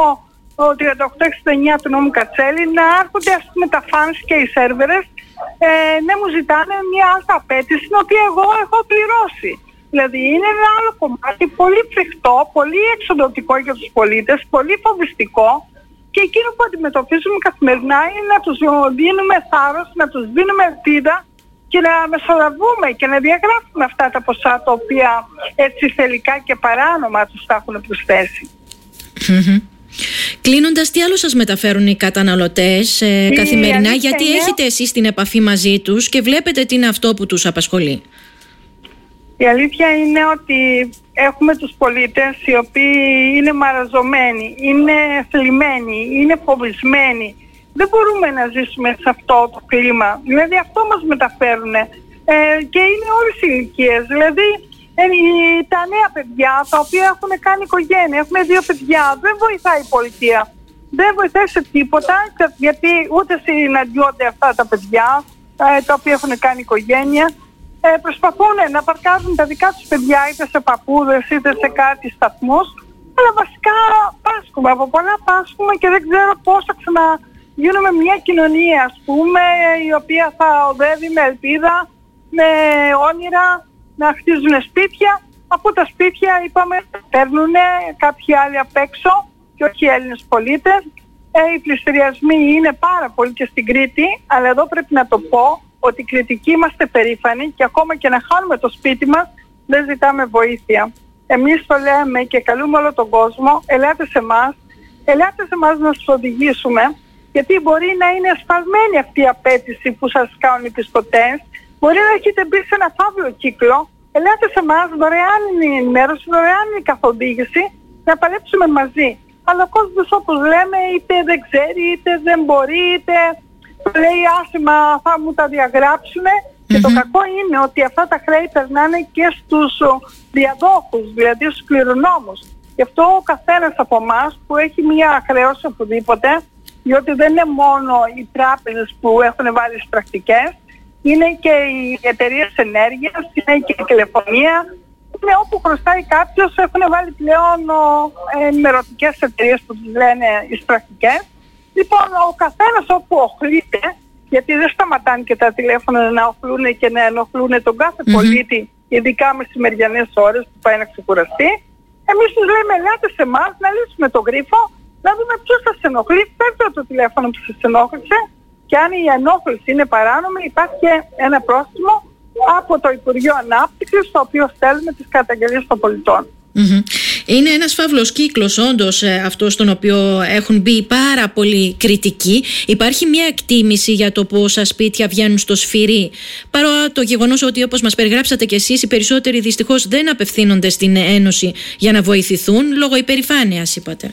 3869 του νόμου Κατσέλη, να έρχονται ας πούμε τα φανς και οι σέρβερες να μου ζητάνε μια άλλη απέτηση την οποία εγώ έχω πληρώσει. Δηλαδή είναι ένα άλλο κομμάτι πολύ φρικτό, πολύ εξοντωτικό για τους πολίτες, πολύ φοβιστικό, και εκείνο που αντιμετωπίζουμε καθημερινά είναι να τους δίνουμε θάρρος, να τους δίνουμε ελπίδα και να μεσολαβούμε και να διαγράφουμε αυτά τα ποσά τα οποία έτσι θελικά και παράνομα τους τα έχουν προσθέσει. Κλείνοντας, τι άλλο σας μεταφέρουν οι καταναλωτές καθημερινά, γιατί έχετε εσείς την επαφή μαζί τους και βλέπετε τι είναι αυτό που τους απασχολεί? Η αλήθεια είναι ότι έχουμε τους πολίτες οι οποίοι είναι μαραζωμένοι, είναι θλιμμένοι, είναι φοβισμένοι. Δεν μπορούμε να ζήσουμε σε αυτό το κλίμα. Δηλαδή αυτό μας μεταφέρουν και είναι όλες οι ηλικίες. Δηλαδή τα νέα παιδιά τα οποία έχουν κάνει οικογένεια, έχουμε 2 παιδιά, δεν βοηθάει η πολιτεία. Δεν βοηθάει σε τίποτα, γιατί ούτε συναντιόνται αυτά τα παιδιά τα οποία έχουν κάνει οικογένεια. Προσπαθούν να παρκάρουν τα δικά τους παιδιά είτε σε παππούδες είτε σε κάτι σταθμούς, αλλά βασικά πάσχουμε, από πολλά πάσχουμε και δεν ξέρω πώς θα ξαναγίνουμε μια κοινωνία, ας πούμε, η οποία θα οδεύει με ελπίδα, με όνειρα να χτίζουν σπίτια, αφού τα σπίτια είπαμε παίρνουν κάποιοι άλλοι απ' έξω και όχι οι Έλληνες πολίτες. Οι πληστηριασμοί είναι πάρα πολύ και στην Κρήτη, αλλά εδώ πρέπει να το πω ότι οι Κρητικοί είμαστε περήφανοι και ακόμα και να χάνουμε το σπίτι μας δεν ζητάμε βοήθεια. Εμείς το λέμε και καλούμε όλο τον κόσμο, ελάτε σε εμάς να σας οδηγήσουμε, γιατί μπορεί να είναι ασφαλμένη αυτή η απέτηση που σας κάνουν οι πιστωτές, μπορεί να έχετε μπει σε ένα φαύλο κύκλο. Ελάτε σε εμάς, δωρεάν είναι η ενημέρωση, δωρεάν είναι η καθοδήγηση, να παλέψουμε μαζί. Αλλά ο κόσμος, όπως λέμε, είτε δεν ξέρει, είτε δεν μπορεί, είτε λέει άσημα θα μου τα διαγράψουνε. Και το κακό είναι ότι αυτά τα χρέη περνάνε και στους διαδόχους, δηλαδή στους κληρονόμους. Γι' αυτό ο καθένας από εμάς που έχει μια χρέωση οπουδήποτε, διότι δεν είναι μόνο οι τράπεζες που έχουν βάλει τις πρακτικές, είναι και οι εταιρείες ενέργειας, είναι και η τηλεφωνία, είναι όπου χρωστάει κάποιος, έχουν βάλει πλέον ενημερωτικές εταιρείες που τους λένε τις πρακτικές. Λοιπόν, ο καθένας όπου οχλείται, γιατί δεν σταματάνε και τα τηλέφωνα να οχλούν και να ενοχλούν τον κάθε πολίτη, ειδικά μεσημεριανές ώρες που πάει να ξεκουραστεί, εμείς τους λέμε ελάτε σε εμάς να λύσουμε τον γρίφο, να δούμε ποιος σας ενοχλεί, παίρνετε το τηλέφωνο που σας ενόχλησε, και αν η ενόχληση είναι παράνομη υπάρχει και ένα πρόστιμο από το Υπουργείο Ανάπτυξης, στο οποίο στέλνουμε τις καταγγελίες των πολιτών. Είναι ένας φαύλος κύκλος όντως αυτό στον οποίο έχουν μπει πάρα πολλοί κριτικοί. Υπάρχει μια εκτίμηση για το πόσα σπίτια βγαίνουν στο σφυρί, παρά το γεγονός ότι, όπως μας περιγράψατε κι εσείς, οι περισσότεροι δυστυχώς δεν απευθύνονται στην Ένωση για να βοηθηθούν λόγω υπερηφάνειας, είπατε.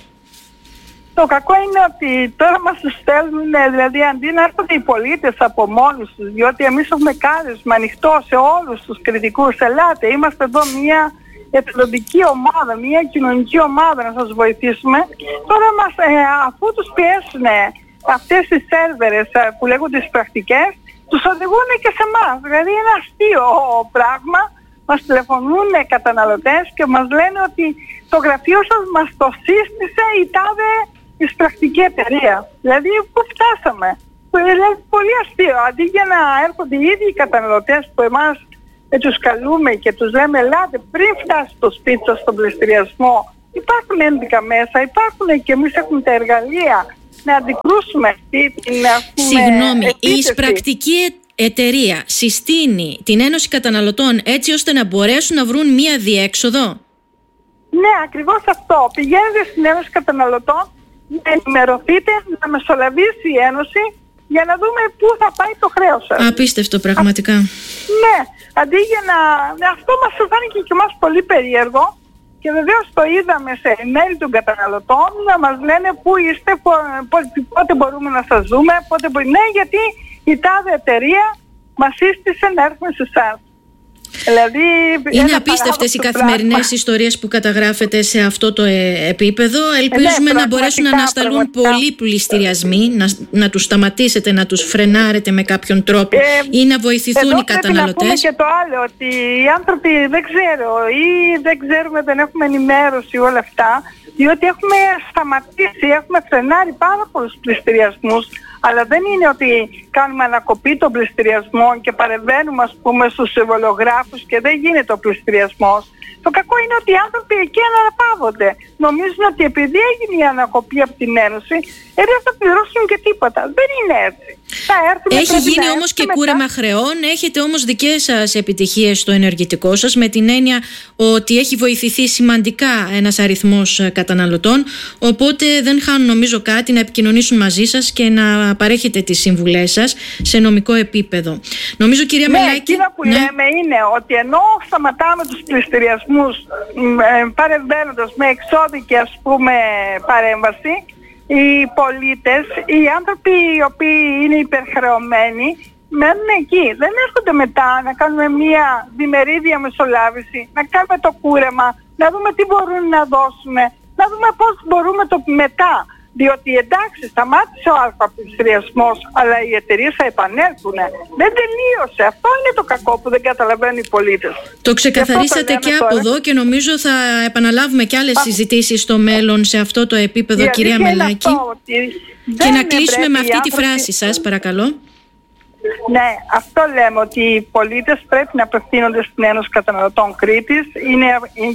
Το κακό είναι ότι τώρα μας τους στέλνουν, δηλαδή αντί να έρχονται οι πολίτες από μόνοι τους, διότι εμείς έχουμε κάλεσμα ανοιχτό σε όλους τους κριτικούς, ελάτε, είμαστε εδώ μια εθελοντική ομάδα, μια κοινωνική ομάδα να σας βοηθήσουμε. Τώρα αφού τους πιέσουν αυτές οι σερβερες που λέγονται τις πρακτικές, τους οδηγούν και σε εμάς. Δηλαδή είναι αστείο πράγμα. Μας τηλεφωνούν καταναλωτές και μας λένε ότι το γραφείο σας μας το σύστησε η τάδε εισπρακτική εταιρεία. Δηλαδή πού φτάσαμε. Δηλαδή πολύ αστείο. Αντί για να έρχονται οι ίδιοι οι καταναλωτές που εμάς τους καλούμε και τους λέμε ελάτε πριν φτάσει το σπίτι σας στον πληστηριασμό, υπάρχουν ένδικα μέσα, υπάρχουν και εμείς έχουμε τα εργαλεία να αντικρούσουμε αυτή την Συγγνώμη, επίθεση. η εισπρακτική εταιρεία συστήνει την Ένωση Καταναλωτών έτσι ώστε να μπορέσουν να βρουν μία διέξοδο. Ναι, ακριβώς αυτό. Πηγαίνετε στην Ένωση Καταναλωτών, να ενημερωθείτε, να μεσολαβήσει η Ένωση για να δούμε πού θα πάει το χρέος σας. Απίστευτο πραγματικά. Ναι, αντί για να... Αυτό μας φάνηκε και εμάς πολύ περίεργο και βεβαίως το είδαμε σε email των καταναλωτών να μας λένε πού είστε, πότε μπορούμε να σας δούμε, Ναι, γιατί η τάδε εταιρεία μας σύστησε να έρθουμε σε εσάς. Δηλαδή, είναι απίστευτες οι καθημερινές ιστορίες που καταγράφεται σε αυτό το επίπεδο. Ελπίζουμε να μπορέσουν να ανασταλούν πολλοί πληστηριασμοί, να τους σταματήσετε, να τους φρενάρετε με κάποιον τρόπο ή να βοηθηθούν οι καταναλωτές. Πρέπει να πούμε και το άλλο, ότι οι άνθρωποι δεν ξέρω ή δεν ξέρουμε, δεν έχουμε ενημέρωση όλα αυτά, διότι έχουμε σταματήσει, έχουμε φρενάρει πάρα πολλούς πληστηριασμούς. Αλλά δεν είναι ότι κάνουμε ανακοπή των πληστηριασμών και παρεμβαίνουμε ας πούμε στους συμβολογράφους και δεν γίνεται ο πληστηριασμός. Το κακό είναι ότι οι άνθρωποι εκεί αναπαύονται. Νομίζουν ότι επειδή έγινε η ανακοπή από την Ένωση, δεν θα πληρώσουν και τίποτα. Δεν είναι έτσι. Έχει γίνει όμως και κούρεμα χρεών. Έχετε όμως δικές σας επιτυχίες στο ενεργητικό σας, με την έννοια ότι έχει βοηθηθεί σημαντικά ένας αριθμός καταναλωτών. Οπότε δεν χάνουν νομίζω κάτι να επικοινωνήσουν μαζί σας και να παρέχετε τις συμβουλές σας σε νομικό επίπεδο. Νομίζω, κυρία Μελάκη. Εκείνο που λέμε είναι ότι ενώ σταματάμε τους πληστηριασμούς παρεμβαίνοντας με εξώδικη ας πούμε παρέμβαση, οι πολίτες, οι άνθρωποι οι οποίοι είναι υπερχρεωμένοι μένουν εκεί. Δεν έρχονται μετά να κάνουμε μια διμερή διαμεσολάβηση, να κάνουμε το κούρεμα, να δούμε τι μπορούν να δώσουμε, να δούμε πώς μπορούμε το μετά. Διότι εντάξει, σταμάτησε ο αλφαπληστηριασμός, αλλά οι εταιρείες θα επανέλθουν. Δεν τελείωσε. Αυτό είναι το κακό που δεν καταλαβαίνουν οι πολίτες. Το ξεκαθαρίσατε και από εδώ και νομίζω θα επαναλάβουμε και άλλες συζητήσεις στο μέλλον σε αυτό το επίπεδο, κυρία Μελάκη. Και να κλείσουμε με αυτή τη φράση σας, παρακαλώ. Ναι, αυτό λέμε, ότι οι πολίτες πρέπει να απευθύνονται στην Ένωση Καταναλωτών Κρήτης. Είναι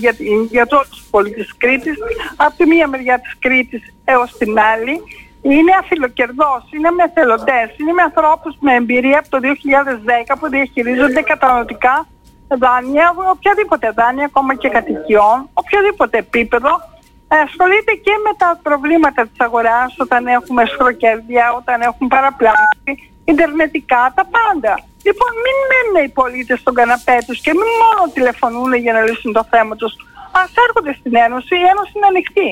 για τους πολίτες της Κρήτης, από τη μία μεριά της Κρήτης έως την άλλη. Είναι αφιλοκερδός, είναι με εθελοντές, είναι με ανθρώπους με εμπειρία από το 2010 που διαχειρίζονται καταναλωτικά δάνεια, οποιαδήποτε δάνεια, ακόμα και κατοικιών, οποιοδήποτε επίπεδο. Ασχολείται και με τα προβλήματα της αγοράς, όταν έχουμε σχροκέρδια, όταν έχουν παραπλάνηση, ιντερνετικά, τα πάντα. Λοιπόν, μην μένουν οι πολίτες στον καναπέ τους και μην μόνο τηλεφωνούν για να λύσουν το θέμα τους. Ας έρχονται στην Ένωση, η Ένωση είναι ανοιχτή.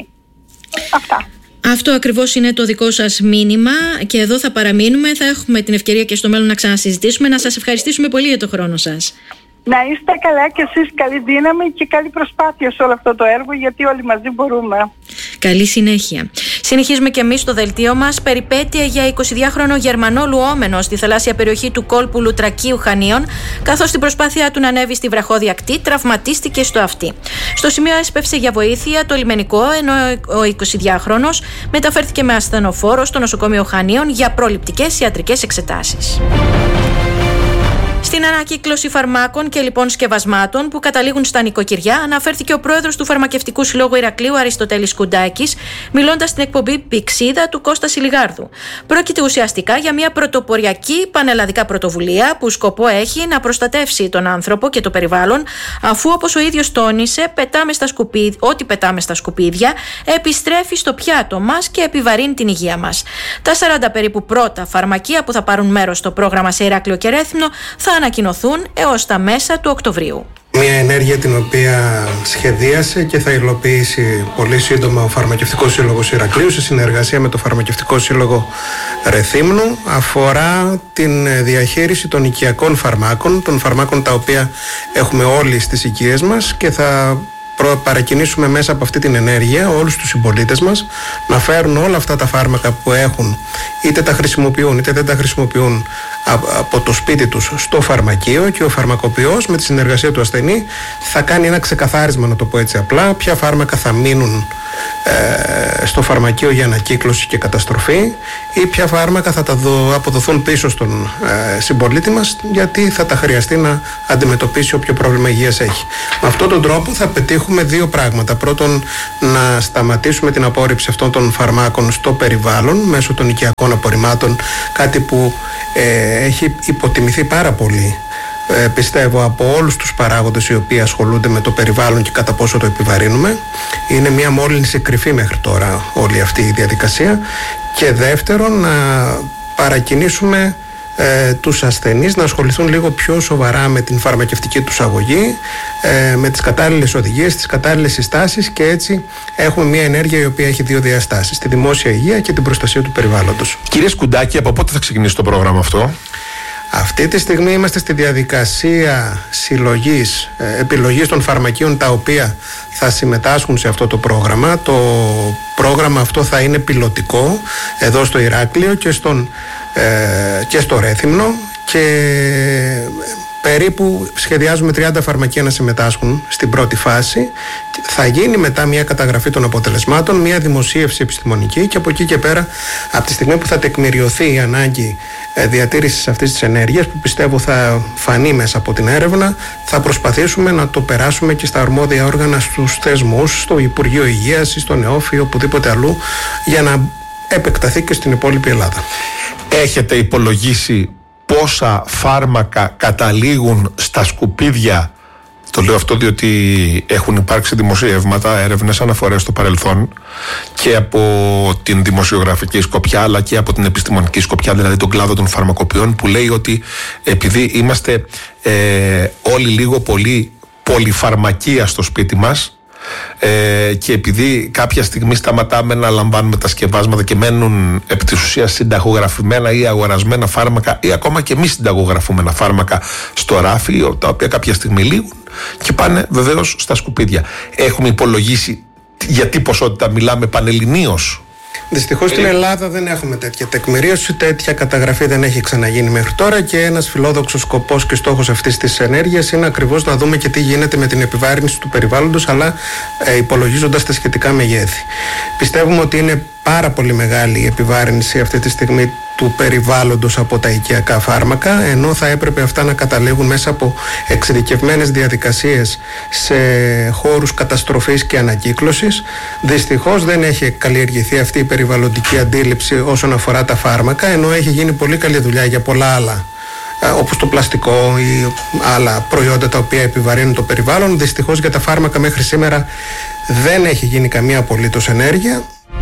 Αυτά. Αυτό ακριβώς είναι το δικό σας μήνυμα και εδώ θα παραμείνουμε. Θα έχουμε την ευκαιρία και στο μέλλον να ξανασυζητήσουμε. Να σας ευχαριστήσουμε πολύ για το χρόνο σας. Να είστε καλά και εσείς, καλή δύναμη και καλή προσπάθεια σε όλο αυτό το έργο, γιατί όλοι μαζί μπορούμε. Καλή συνέχεια. Συνεχίζουμε και εμείς στο δελτίο μας. Περιπέτεια για 22χρονο Γερμανό λουόμενο στη θαλάσσια περιοχή του κόλπου Λουτρακίου Χανίων, καθώς στην προσπάθεια του να ανέβει στη βραχώδη ακτή τραυματίστηκε στο αυτί. Στο σημείο έσπευσε για βοήθεια το λιμενικό, ενώ ο 22χρονος μεταφέρθηκε με ασθενοφόρο στο νοσοκομείο Χανίων για προληπτικές ιατρικές εξετάσεις. Στην ανακύκλωση φαρμάκων και λοιπόν σκευασμάτων που καταλήγουν στα νοικοκυριά, αναφέρθηκε ο πρόεδρος του Φαρμακευτικού Συλλόγου Ηρακλείου, Αριστοτέλης Κουντάκης, μιλώντας στην εκπομπή Πηξίδα του Κώστα Σιλιγάρδου. Πρόκειται ουσιαστικά για μια πρωτοποριακή πανελλαδικά πρωτοβουλία που σκοπό έχει να προστατεύσει τον άνθρωπο και το περιβάλλον, αφού, όπως ο ίδιος τόνισε, ό,τι πετάμε στα σκουπίδια επιστρέφει στο πιάτο μας και επιβαρύνει την υγεία μας. Τα 40 περίπου πρώτα φαρμακεία που θα πάρουν μέρος στο πρόγραμμα σε Ηράκλειο και Ρέθυμνο θα ανακοινωθούν έως τα μέσα του Οκτωβρίου. Μια ενέργεια την οποία σχεδίασε και θα υλοποιήσει πολύ σύντομα ο Φαρμακευτικός Σύλλογος Ηρακλείου σε συνεργασία με το Φαρμακευτικό Σύλλογο Ρεθύμνου, αφορά την διαχείριση των οικιακών φαρμάκων, των φαρμάκων τα οποία έχουμε όλοι στις οικίες μας, και θα παρακινήσουμε μέσα από αυτή την ενέργεια όλους τους συμπολίτες μας να φέρουν όλα αυτά τα φάρμακα που έχουν, είτε τα χρησιμοποιούν είτε δεν τα χρησιμοποιούν, από το σπίτι τους στο φαρμακείο, και ο φαρμακοποιός με τη συνεργασία του ασθενή θα κάνει ένα ξεκαθάρισμα, να το πω έτσι απλά, ποια φάρμακα θα μείνουν στο φαρμακείο για ανακύκλωση και καταστροφή ή ποια φάρμακα θα τα αποδοθούν πίσω στον συμπολίτη μας, γιατί θα τα χρειαστεί να αντιμετωπίσει όποιο πρόβλημα υγείας έχει. Με αυτόν τον τρόπο θα πετύχουμε δύο πράγματα. Πρώτον, να σταματήσουμε την απόρριψη αυτών των φαρμάκων στο περιβάλλον μέσω των οικιακών απορριμμάτων, κάτι που έχει υποτιμηθεί πάρα πολύ, πιστεύω, από όλους τους παράγοντες οι οποίοι ασχολούνται με το περιβάλλον και κατά πόσο το επιβαρύνουμε. Είναι μια μόλυνση κρυφή μέχρι τώρα όλη αυτή η διαδικασία. Και δεύτερον, να παρακινήσουμε τους ασθενείς να ασχοληθούν λίγο πιο σοβαρά με την φαρμακευτική τους αγωγή, με τις κατάλληλες οδηγίες, τις κατάλληλες συστάσεις, και έτσι έχουμε μια ενέργεια η οποία έχει δύο διαστάσεις, τη δημόσια υγεία και την προστασία του περιβάλλοντος. Κύριε Σκουντάκη, από πότε θα ξεκινήσει το πρόγραμμα αυτό? Αυτή τη στιγμή είμαστε στη διαδικασία συλλογής, επιλογής των φαρμακείων τα οποία θα συμμετάσχουν σε αυτό το πρόγραμμα. Το πρόγραμμα αυτό θα είναι πιλωτικό εδώ στο Ηράκλειο και στο Ρέθυμνο, και περίπου σχεδιάζουμε 30 φαρμακεία να συμμετάσχουν στην πρώτη φάση. Θα γίνει μετά μια καταγραφή των αποτελεσμάτων, μια δημοσίευση επιστημονική, και από εκεί και πέρα, από τη στιγμή που θα τεκμηριωθεί η ανάγκη διατήρησης αυτής της ενέργειας, που πιστεύω θα φανεί μέσα από την έρευνα, θα προσπαθήσουμε να το περάσουμε και στα αρμόδια όργανα, στους θεσμούς, στο Υπουργείο Υγείας ή στο ΝΕΟΦ ή οπουδήποτε αλλού, για να επεκταθεί και στην υπόλοιπη Ελλάδα. Έχετε υπολογίσει πόσα φάρμακα καταλήγουν στα σκουπίδια? Το λέω αυτό διότι έχουν υπάρξει δημοσιεύματα, έρευνες, αναφορές στο παρελθόν, και από την δημοσιογραφική σκοπιά αλλά και από την επιστημονική σκοπιά, δηλαδή τον κλάδο των φαρμακοποιών, που λέει ότι επειδή είμαστε όλοι λίγο πολύ πολυφαρμακεία στο σπίτι μας, και επειδή κάποια στιγμή σταματάμε να λαμβάνουμε τα σκευάσματα και μένουν επί της ουσίας συνταγογραφημένα ή αγορασμένα φάρμακα, ή ακόμα και μη συνταγογραφούμενα φάρμακα στο ράφι, τα οποία κάποια στιγμή λήγουν και πάνε βεβαίως στα σκουπίδια. Έχουμε υπολογίσει για τι ποσότητα μιλάμε πανελληνίως? Δυστυχώς στην Ελλάδα δεν έχουμε τέτοια τεκμηρίωση, τέτοια καταγραφή δεν έχει ξαναγίνει μέχρι τώρα, και ένας φιλόδοξος σκοπός και στόχος αυτής της ενέργειας είναι ακριβώς να δούμε και τι γίνεται με την επιβάρυνση του περιβάλλοντος, αλλά υπολογίζοντας τα σχετικά μεγέθη. Πιστεύουμε ότι είναι πάρα πολύ μεγάλη η επιβάρυνση αυτή τη στιγμή του περιβάλλοντος από τα οικιακά φάρμακα, ενώ θα έπρεπε αυτά να καταλήγουν μέσα από εξειδικευμένες διαδικασίες σε χώρους καταστροφής και ανακύκλωσης. Δυστυχώς δεν έχει καλλιεργηθεί αυτή η περιβαλλοντική αντίληψη όσον αφορά τα φάρμακα, ενώ έχει γίνει πολύ καλή δουλειά για πολλά άλλα, όπως το πλαστικό ή άλλα προϊόντα τα οποία επιβαρύνουν το περιβάλλον. Δυστυχώς για τα φάρμακα μέχρι σήμερα δεν έχει γίνει καμία απολύτως ενέργεια.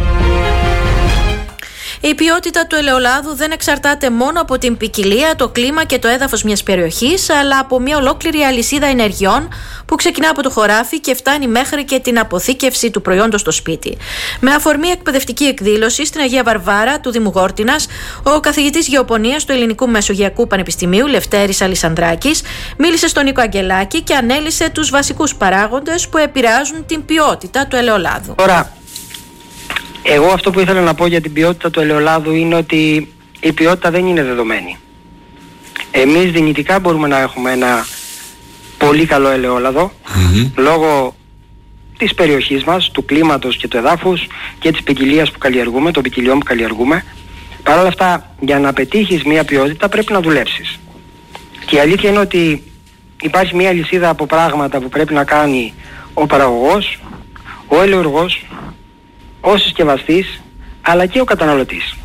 Η ποιότητα του ελαιολάδου δεν εξαρτάται μόνο από την ποικιλία, το κλίμα και το έδαφος μιας περιοχής, αλλά από μια ολόκληρη αλυσίδα ενεργειών που ξεκινά από το χωράφι και φτάνει μέχρι και την αποθήκευση του προϊόντος στο σπίτι. Με αφορμή εκπαιδευτική εκδήλωση στην Αγία Βαρβάρα του Δήμου Γόρτινας, ο καθηγητής Γεωπονίας του Ελληνικού Μεσογειακού Πανεπιστημίου, Λευτέρης Αλισανδράκης, μίλησε στον Νίκο Αγγελάκη και ανέλησε τους βασικούς παράγοντες που επηρεάζουν την ποιότητα του ελαιολάδου. Εγώ αυτό που ήθελα να πω για την ποιότητα του ελαιολάδου είναι ότι η ποιότητα δεν είναι δεδομένη. Εμείς δυνητικά μπορούμε να έχουμε ένα πολύ καλό ελαιόλαδο, λόγω της περιοχής μας, του κλίματος και του εδάφους και της ποικιλίας που καλλιεργούμε, των ποικιλιών που καλλιεργούμε. Παρ' όλα αυτά, για να πετύχεις μια ποιότητα πρέπει να δουλέψεις. Και η αλήθεια είναι ότι υπάρχει μια λυσίδα από πράγματα που πρέπει να κάνει ο παραγωγός, ο ελαιουργός, ο συσκευαστής, αλλά και ο καταναλωτής.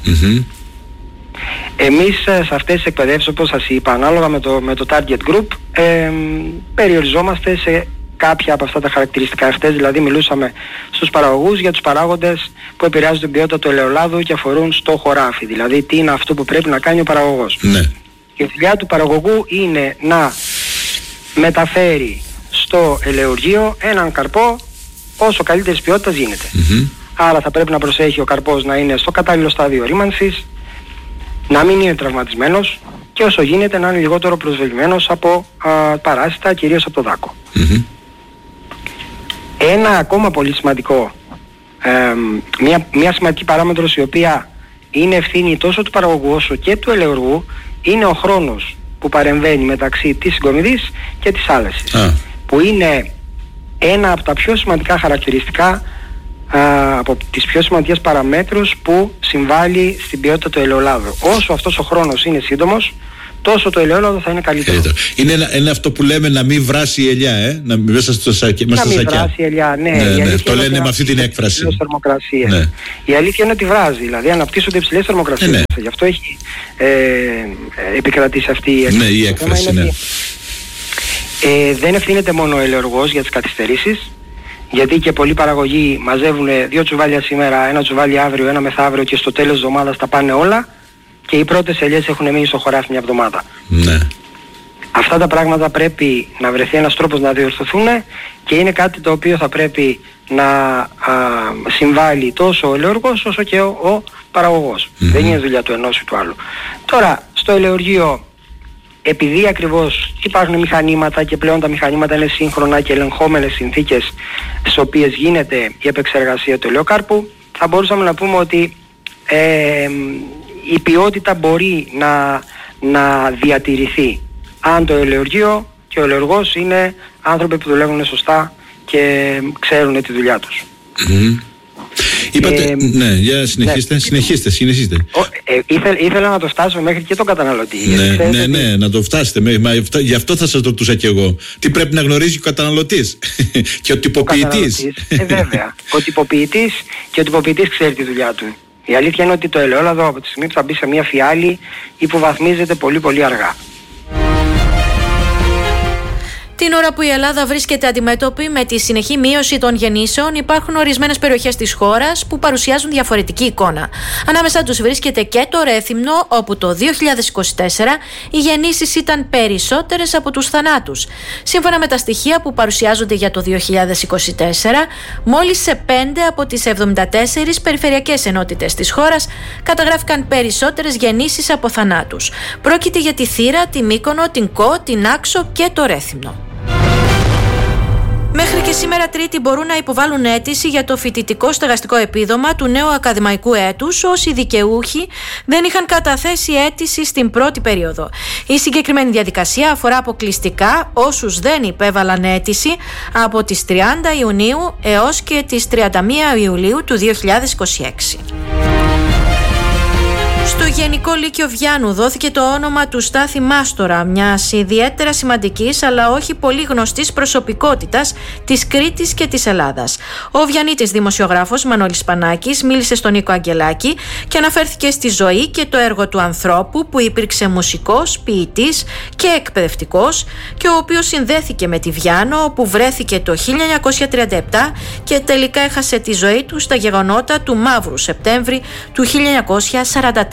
Εμείς σε αυτές τις εκπαιδεύσεις, όπως σας είπα, ανάλογα με το target group, περιοριζόμαστε σε κάποια από αυτά τα χαρακτηριστικά. Αυτές δηλαδή μιλούσαμε στους παραγωγούς για τους παράγοντες που επηρεάζουν την ποιότητα του ελαιολάδου και αφορούν στο χωράφι. Δηλαδή τι είναι αυτό που πρέπει να κάνει ο παραγωγός. Ναι. Η δουλειά του παραγωγού είναι να μεταφέρει στο ελαιουργείο έναν καρπό όσο καλύτερης ποιότητας γίνεται. Άρα θα πρέπει να προσέχει ο καρπός να είναι στο κατάλληλο στάδιο ρήμανσης, να μην είναι τραυματισμένος και όσο γίνεται να είναι λιγότερο προσβεβλημένος από παράσιτα, κυρίως από το δάκο. Ένα ακόμα πολύ σημαντικό, μια σημαντική παράμετρος η οποία είναι ευθύνη τόσο του παραγωγού όσο και του ελαιοργού, είναι ο χρόνος που παρεμβαίνει μεταξύ της συγκομιδής και της άλεσης, που είναι ένα από τα πιο σημαντικά χαρακτηριστικά, από τις πιο σημαντικές παραμέτρους που συμβάλλει στην ποιότητα του ελαιολάδου. Όσο αυτός ο χρόνος είναι σύντομος, τόσο το ελαιόλαδο θα είναι καλύτερο. Είναι αυτό που λέμε να μην βράσει η ελιά, μέσα στο σακιά. Να μην βράσει η ελιά, ναι. Το λένε με αυτή την έκφραση. Ναι. Η αλήθεια είναι ότι βράζει, δηλαδή αναπτύσσονται υψηλές θερμοκρασίες. Ναι. Γι' αυτό έχει επικρατήσει αυτή η έκφραση. Ναι, η έκφραση, ναι. Δεν ευθύνεται μόνο ο ελαιοργός για τις καθυστερήσεις, γιατί και πολλοί παραγωγοί μαζεύουν 2 τσουβάλια σήμερα, 1 τσουβάλι αύριο, 1 μεθαύριο και στο τέλος της εβδομάδας τα πάνε όλα και οι πρώτες ελιές έχουν μείνει στο χωράφι μια εβδομάδα. Ναι. Αυτά τα πράγματα πρέπει να βρεθεί ένας τρόπος να διορθωθούν και είναι κάτι το οποίο θα πρέπει να συμβάλλει τόσο ο ελαιοργός όσο και ο παραγωγός. Δεν είναι δουλειά του ενός ή του άλλου. Τώρα, στο ελαιοργείο, επειδή ακριβώς υπάρχουν μηχανήματα και πλέον τα μηχανήματα είναι σύγχρονα και ελεγχόμενες συνθήκες στις οποίες γίνεται η επεξεργασία του ελαιοκάρπου, θα μπορούσαμε να πούμε ότι η ποιότητα μπορεί να διατηρηθεί αν το ελαιοργείο και ο ελαιοργός είναι άνθρωποι που δουλεύουν σωστά και ξέρουν τη δουλειά τους. Είπατε, ναι, για συνεχίστε, ναι. συνεχίστε. Ήθελα να το φτάσουμε μέχρι και τον καταναλωτή. Ναι, να το φτάσετε. Γι' αυτό θα σας ρωτούσα κι εγώ. Τι πρέπει να γνωρίζει ο καταναλωτής και ο τυποποιητής. Βέβαια. Ο τυποποιητής ξέρει τη δουλειά του. Η αλήθεια είναι ότι το ελαιόλαδο από τη στιγμή που θα μπει σε μια φιάλη υποβαθμίζεται πολύ πολύ αργά. Την ώρα που η Ελλάδα βρίσκεται αντιμέτωπη με τη συνεχή μείωση των γεννήσεων, υπάρχουν ορισμένες περιοχές της χώρας που παρουσιάζουν διαφορετική εικόνα. Ανάμεσά τους βρίσκεται και το Ρέθυμνο, όπου το 2024 οι γεννήσεις ήταν περισσότερες από τους θανάτους. Σύμφωνα με τα στοιχεία που παρουσιάζονται για το 2024, μόλις σε 5 από τις 74 περιφερειακές ενότητες της χώρας καταγράφηκαν περισσότερες γεννήσεις από θανάτους. Πρόκειται για τη Θήρα, τη Μύκονο, την Κο, την Άξο και το Ρέθυμνο. Μέχρι και σήμερα Τρίτη μπορούν να υποβάλουν αίτηση για το φοιτητικό στεγαστικό επίδομα του νέου ακαδημαϊκού έτους όσοι δικαιούχοι δεν είχαν καταθέσει αίτηση στην πρώτη περίοδο. Η συγκεκριμένη διαδικασία αφορά αποκλειστικά όσους δεν υπέβαλαν αίτηση από τις 30 Ιουνίου έως και τις 31 Ιουλίου του 2026. Στο Γενικό Λύκειο Βιάννου δόθηκε το όνομα του Στάθη Μάστορα, μιας ιδιαίτερα σημαντικής αλλά όχι πολύ γνωστής προσωπικότητας της Κρήτης και της Ελλάδας. Ο Βιαννίτης δημοσιογράφος Μανώλης Πανάκης μίλησε στον Νίκο Αγγελάκη και αναφέρθηκε στη ζωή και το έργο του ανθρώπου που υπήρξε μουσικός, ποιητής και εκπαιδευτικός και ο οποίος συνδέθηκε με τη Βιάννο όπου βρέθηκε το 1937 και τελικά έχασε τη ζωή του στα γεγονότα του Μαύρου Σεπτέμβρη του 1943.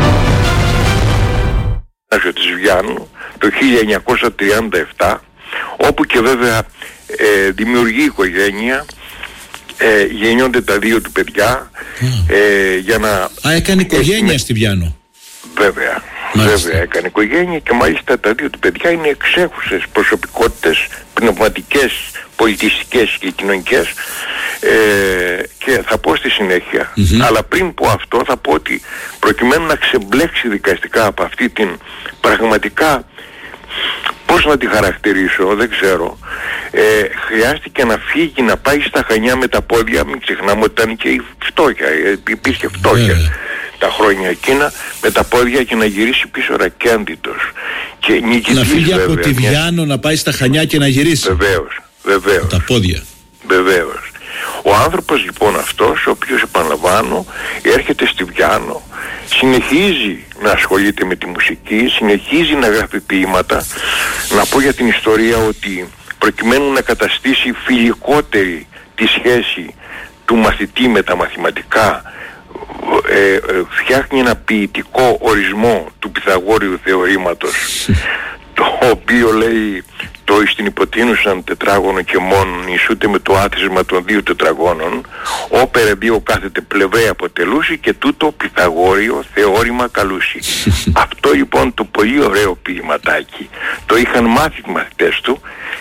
Της Βιάννου το 1937, όπου και βέβαια δημιουργεί οικογένεια, γεννιόνται τα 2 του παιδιά για να... έκανε οικογένεια στη Βιάννο. Βέβαια, έκανε οικογένεια και μάλιστα τα 2 του παιδιά είναι εξέχουσες προσωπικότητες πνευματικές, πολιτιστικές και κοινωνικές και θα πω στη συνέχεια. Αλλά πριν πω αυτό θα πω ότι προκειμένου να ξεμπλέξει δικαστικά από αυτή την πραγματικά, πώς να τη χαρακτηρίσω, δεν ξέρω, χρειάστηκε να φύγει, να πάει στα Χανιά με τα πόδια. Μην ξεχνάμε ότι ήταν και η φτώχεια, υπήρχε φτώχεια τα χρόνια εκείνα, με τα πόδια και να γυρίσει πίσω ρακέντητος και νικητής. Να φύγει από τη Βιάννο, να πάει στα Χανιά και να γυρίσει. Βεβαίως. Τα πόδια. Βεβαίως. Ο άνθρωπος λοιπόν αυτός, ο οποίος επαναλαμβάνω έρχεται στη Βιάννο, συνεχίζει να ασχολείται με τη μουσική, συνεχίζει να γράφει ποίηματα. Να πω για την ιστορία ότι προκειμένου να καταστήσει φιλικότερη τη σχέση του μαθητή με τα μαθηματικά, φτιάχνει ένα ποιητικό ορισμό του Πυθαγόριου θεωρήματος το οποίο λέει το εις την υποτείνουσαν τετράγωνο και μόνον ισούται με το άθροισμα των 2 τετραγώνων όπερε 2 κάθετε πλευρέ αποτελούσι και τούτο Πυθαγόριο θεώρημα καλούσι. Αυτό λοιπόν το πολύ ωραίο ποιηματάκι το είχαν μάθει οι μαθητές του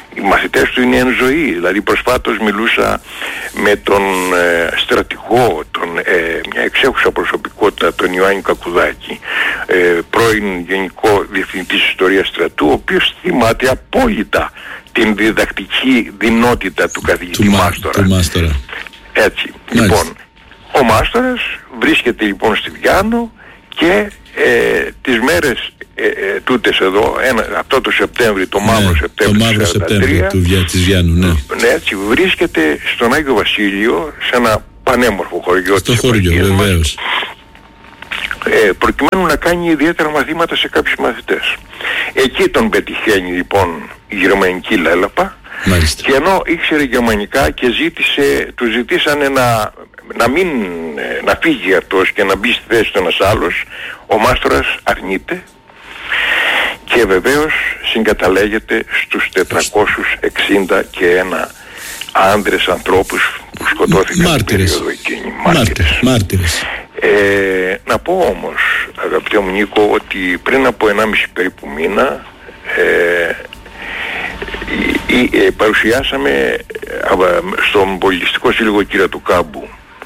Οι μαθητές του είναι εν ζωή. Δηλαδή προσφάτως μιλούσα με τον στρατηγό, μια εξέχουσα προσωπικότητα, τον Ιωάννη Κακουδάκη, πρώην Γενικό Διευθυντής Ιστορίας Στρατού, ο οποίος θυμάται απόλυτα την διδακτική δυνότητα του καθηγητή Μάστορα. Έτσι. Λοιπόν, ο Μάστορας βρίσκεται λοιπόν στη Βιάννο και τις μέρες τούτες εδώ, αυτό το Σεπτέμβρη, το μαύρο Σεπτέμβρη της Βιάννου, ναι. Έτσι, βρίσκεται στον Άγιο Βασίλειο, σε ένα πανέμορφο χωριό στο χωριό, βεβαίως. Προκειμένου να κάνει ιδιαίτερα μαθήματα σε κάποιους μαθητές. Εκεί τον πετυχαίνει λοιπόν η γερμανική λέλαπα. Μάλιστα. Και ενώ ήξερε γερμανικά και του ζητήσανε να φύγει αυτός και να μπει στη θέση του ένας άλλος, ο Μάστορας αρνείται και βεβαίως συγκαταλέγεται στους 461 άνδρες ανθρώπους που σκοτώθηκαν στην περίοδο εκείνη. Μάρτυρες. Να πω όμως, αγαπητέ μου Νίκο, ότι πριν από 1,5 περίπου μήνα παρουσιάσαμε στον Πολιτιστικό Σύλλογο Κύρα του Κάμπου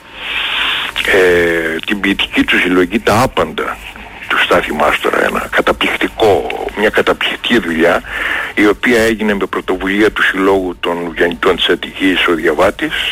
την ποιητική του συλλογή «Τα Άπαντα» του Στάθη Μάστορα, μια καταπληκτική δουλειά, η οποία έγινε με πρωτοβουλία του Συλλόγου των Βιαννητών της Αττικής, ο Διαβάτης,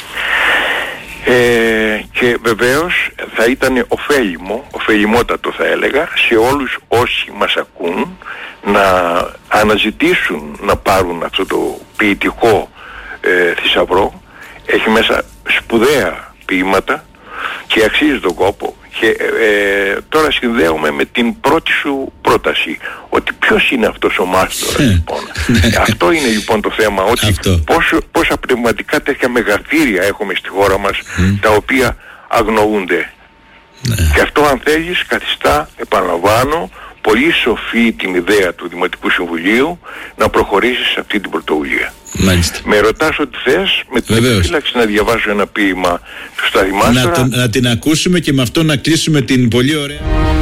και βεβαίως θα ήταν ωφελιμότατο θα έλεγα, σε όλους όσοι μας ακούν να αναζητήσουν να πάρουν αυτό το ποιητικό θησαυρό. Έχει μέσα σπουδαία ποίηματα και αξίζει τον κόπο. Και τώρα συνδέομαι με την πρώτη σου πρόταση, ότι ποιος είναι αυτός ο Μάστορας λοιπόν. Αυτό είναι λοιπόν το θέμα, ότι πόσα πνευματικά τέτοια μεγαθύρια έχουμε στη χώρα μας, τα οποία αγνοούνται. Και αυτό, αν θέλεις, καθιστά, επαναλαμβάνω, πολύ σοφή την ιδέα του Δημοτικού Συμβουλίου να προχωρήσεις σε αυτή την πρωτοβουλία. Μάλιστα. Με ρωτάς ό,τι θες, με την επιφύλαξη να διαβάσω ένα ποίημα του Στάθη Μάστορα. Να την ακούσουμε και με αυτό να κλείσουμε την πολύ ωραία.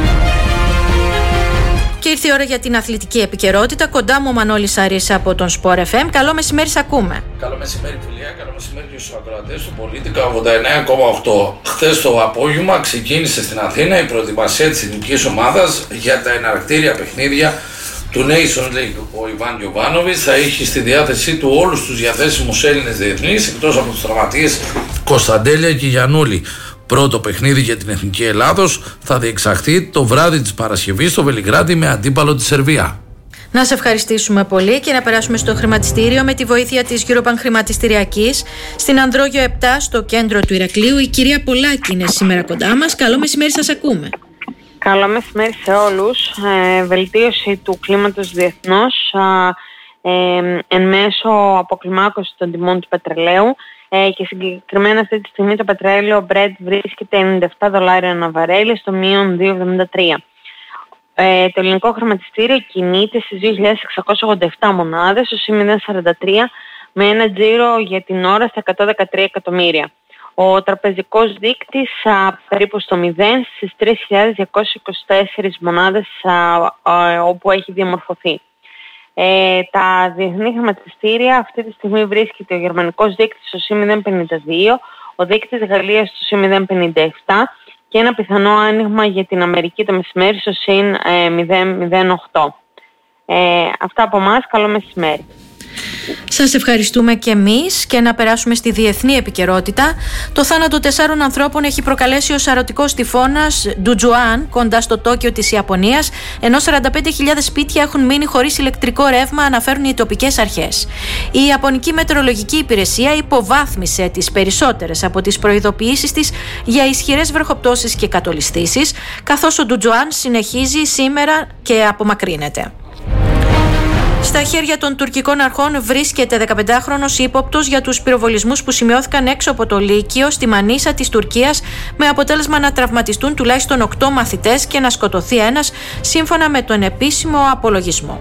Και ήρθε η ώρα για την αθλητική επικαιρότητα. Κοντά μου ο Μανώλης Αρής από τον Sport FM. Καλό μεσημέρι, σ' ακούμε. Καλό μεσημέρι, φιλία. Καλό μεσημέρι και στους ακροατές του Πολίτικα 89,8. Χθες το απόγευμα ξεκίνησε στην Αθήνα η προετοιμασία της εθνικής ομάδας για τα εναρκτήρια παιχνίδια του Nations League. Ο Ιβάν Γιοβάνοβιτς θα έχει στη διάθεσή του όλους τους διαθέσιμους Έλληνες διεθνείς, εκτός από τους τραυματίες Κωνσταντέλια και Γιαννούλη. Πρώτο παιχνίδι για την Εθνική Ελλάδος θα διεξαχθεί το βράδυ της Παρασκευής στο Βελιγράδι με αντίπαλο τη Σερβία. Να σε ευχαριστήσουμε πολύ και να περάσουμε στο χρηματιστήριο με τη βοήθεια της Eurobank Χρηματιστηριακής. Στην Ανδρόγιο 7, στο κέντρο του Ηρακλείου, η κυρία Πολάκη είναι σήμερα κοντά μας. Καλό μεσημέρι, σας ακούμε. Καλό μεσημέρι σε όλους. Βελτίωση του κλίματος διεθνώς εν μέσω αποκλιμάκωσης των τιμών του πετρελαίου. Και συγκεκριμένα αυτή τη στιγμή το πετρέλαιο Brent βρίσκεται $97 ένα βαρέλι στο μείον 2,73. Το ελληνικό χρηματιστήριο κινείται στις 2.687 μονάδες στο +0,43 με ένα τζίρο για την ώρα στα 113 εκατομμύρια. Ο τραπεζικός δείκτης περίπου στο 0 στις 3.224 μονάδες όπου έχει διαμορφωθεί. Τα διεθνή χρηματιστήρια αυτή τη στιγμή βρίσκεται ο γερμανικός δείκτης στο +0,52, ο δείκτης Γαλλίας στο +0,57 και ένα πιθανό άνοιγμα για την Αμερική το μεσημέρι στο +0,08. Αυτά από εμάς, καλό μεσημέρι. Σας ευχαριστούμε και εμείς και να περάσουμε στη διεθνή επικαιρότητα. Το θάνατο 4 ανθρώπων έχει προκαλέσει ο σαρωτικός τυφώνας Ντουτζουάν κοντά στο Τόκιο της Ιαπωνίας, ενώ 45.000 σπίτια έχουν μείνει χωρίς ηλεκτρικό ρεύμα, αναφέρουν οι τοπικές αρχές. Η Ιαπωνική Μετεωρολογική Υπηρεσία υποβάθμισε τις περισσότερες από τις προειδοποιήσεις της για ισχυρές βροχοπτώσεις και κατολισθήσεις, καθώς ο Ντουτζουάν συνεχίζει σήμερα και απομακρύνεται. Στα χέρια των τουρκικών αρχών βρίσκεται 15χρονος ύποπτος για τους πυροβολισμούς που σημειώθηκαν έξω από το Λύκειο στη Μανίσα της Τουρκίας, με αποτέλεσμα να τραυματιστούν τουλάχιστον 8 μαθητές και να σκοτωθεί ένας, σύμφωνα με τον επίσημο απολογισμό.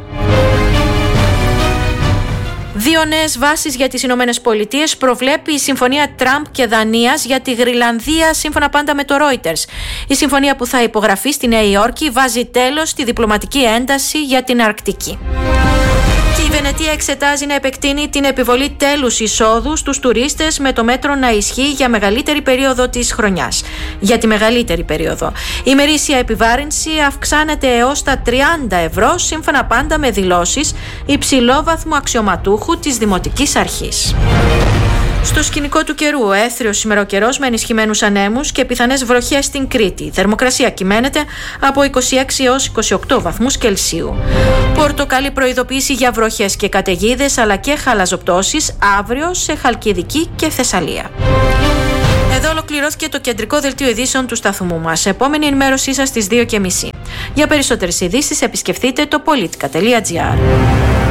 2 νέες βάσεις για τις Ηνωμένες Πολιτείες προβλέπει η συμφωνία Τραμπ και Δανίας για τη Γροιλανδία, σύμφωνα πάντα με το Reuters. Η συμφωνία που θα υπογραφεί στη Νέα Υόρκη βάζει τέλος στη διπλωματική ένταση για την Αρκτική. Και η Βενετία εξετάζει να επεκτείνει την επιβολή τέλους εισόδου στους τουρίστες με το μέτρο να ισχύει για μεγαλύτερη περίοδο της χρονιάς. Για τη μεγαλύτερη περίοδο. Η ημερήσια επιβάρυνση αυξάνεται έως τα 30 ευρώ, σύμφωνα πάντα με δηλώσεις υψηλόβαθμου αξιωματούχου της Δημοτικής Αρχής. Στο σκηνικό του καιρού, έθριος ημεροκαιρός με ενισχυμένους ανέμους και πιθανές βροχές στην Κρήτη. Η θερμοκρασία κυμαίνεται από 26 έως 28 βαθμούς Κελσίου. Πορτοκαλί προειδοποίηση για βροχές και καταιγίδες αλλά και χαλαζοπτώσεις αύριο σε Χαλκιδική και Θεσσαλία. Εδώ ολοκληρώθηκε το κεντρικό δελτίο ειδήσεων του σταθμού μας. Επόμενη ενημέρωσή σας στις 2:30. Για περισσότερες ειδήσεις επισκεφτείτε το politica.gr.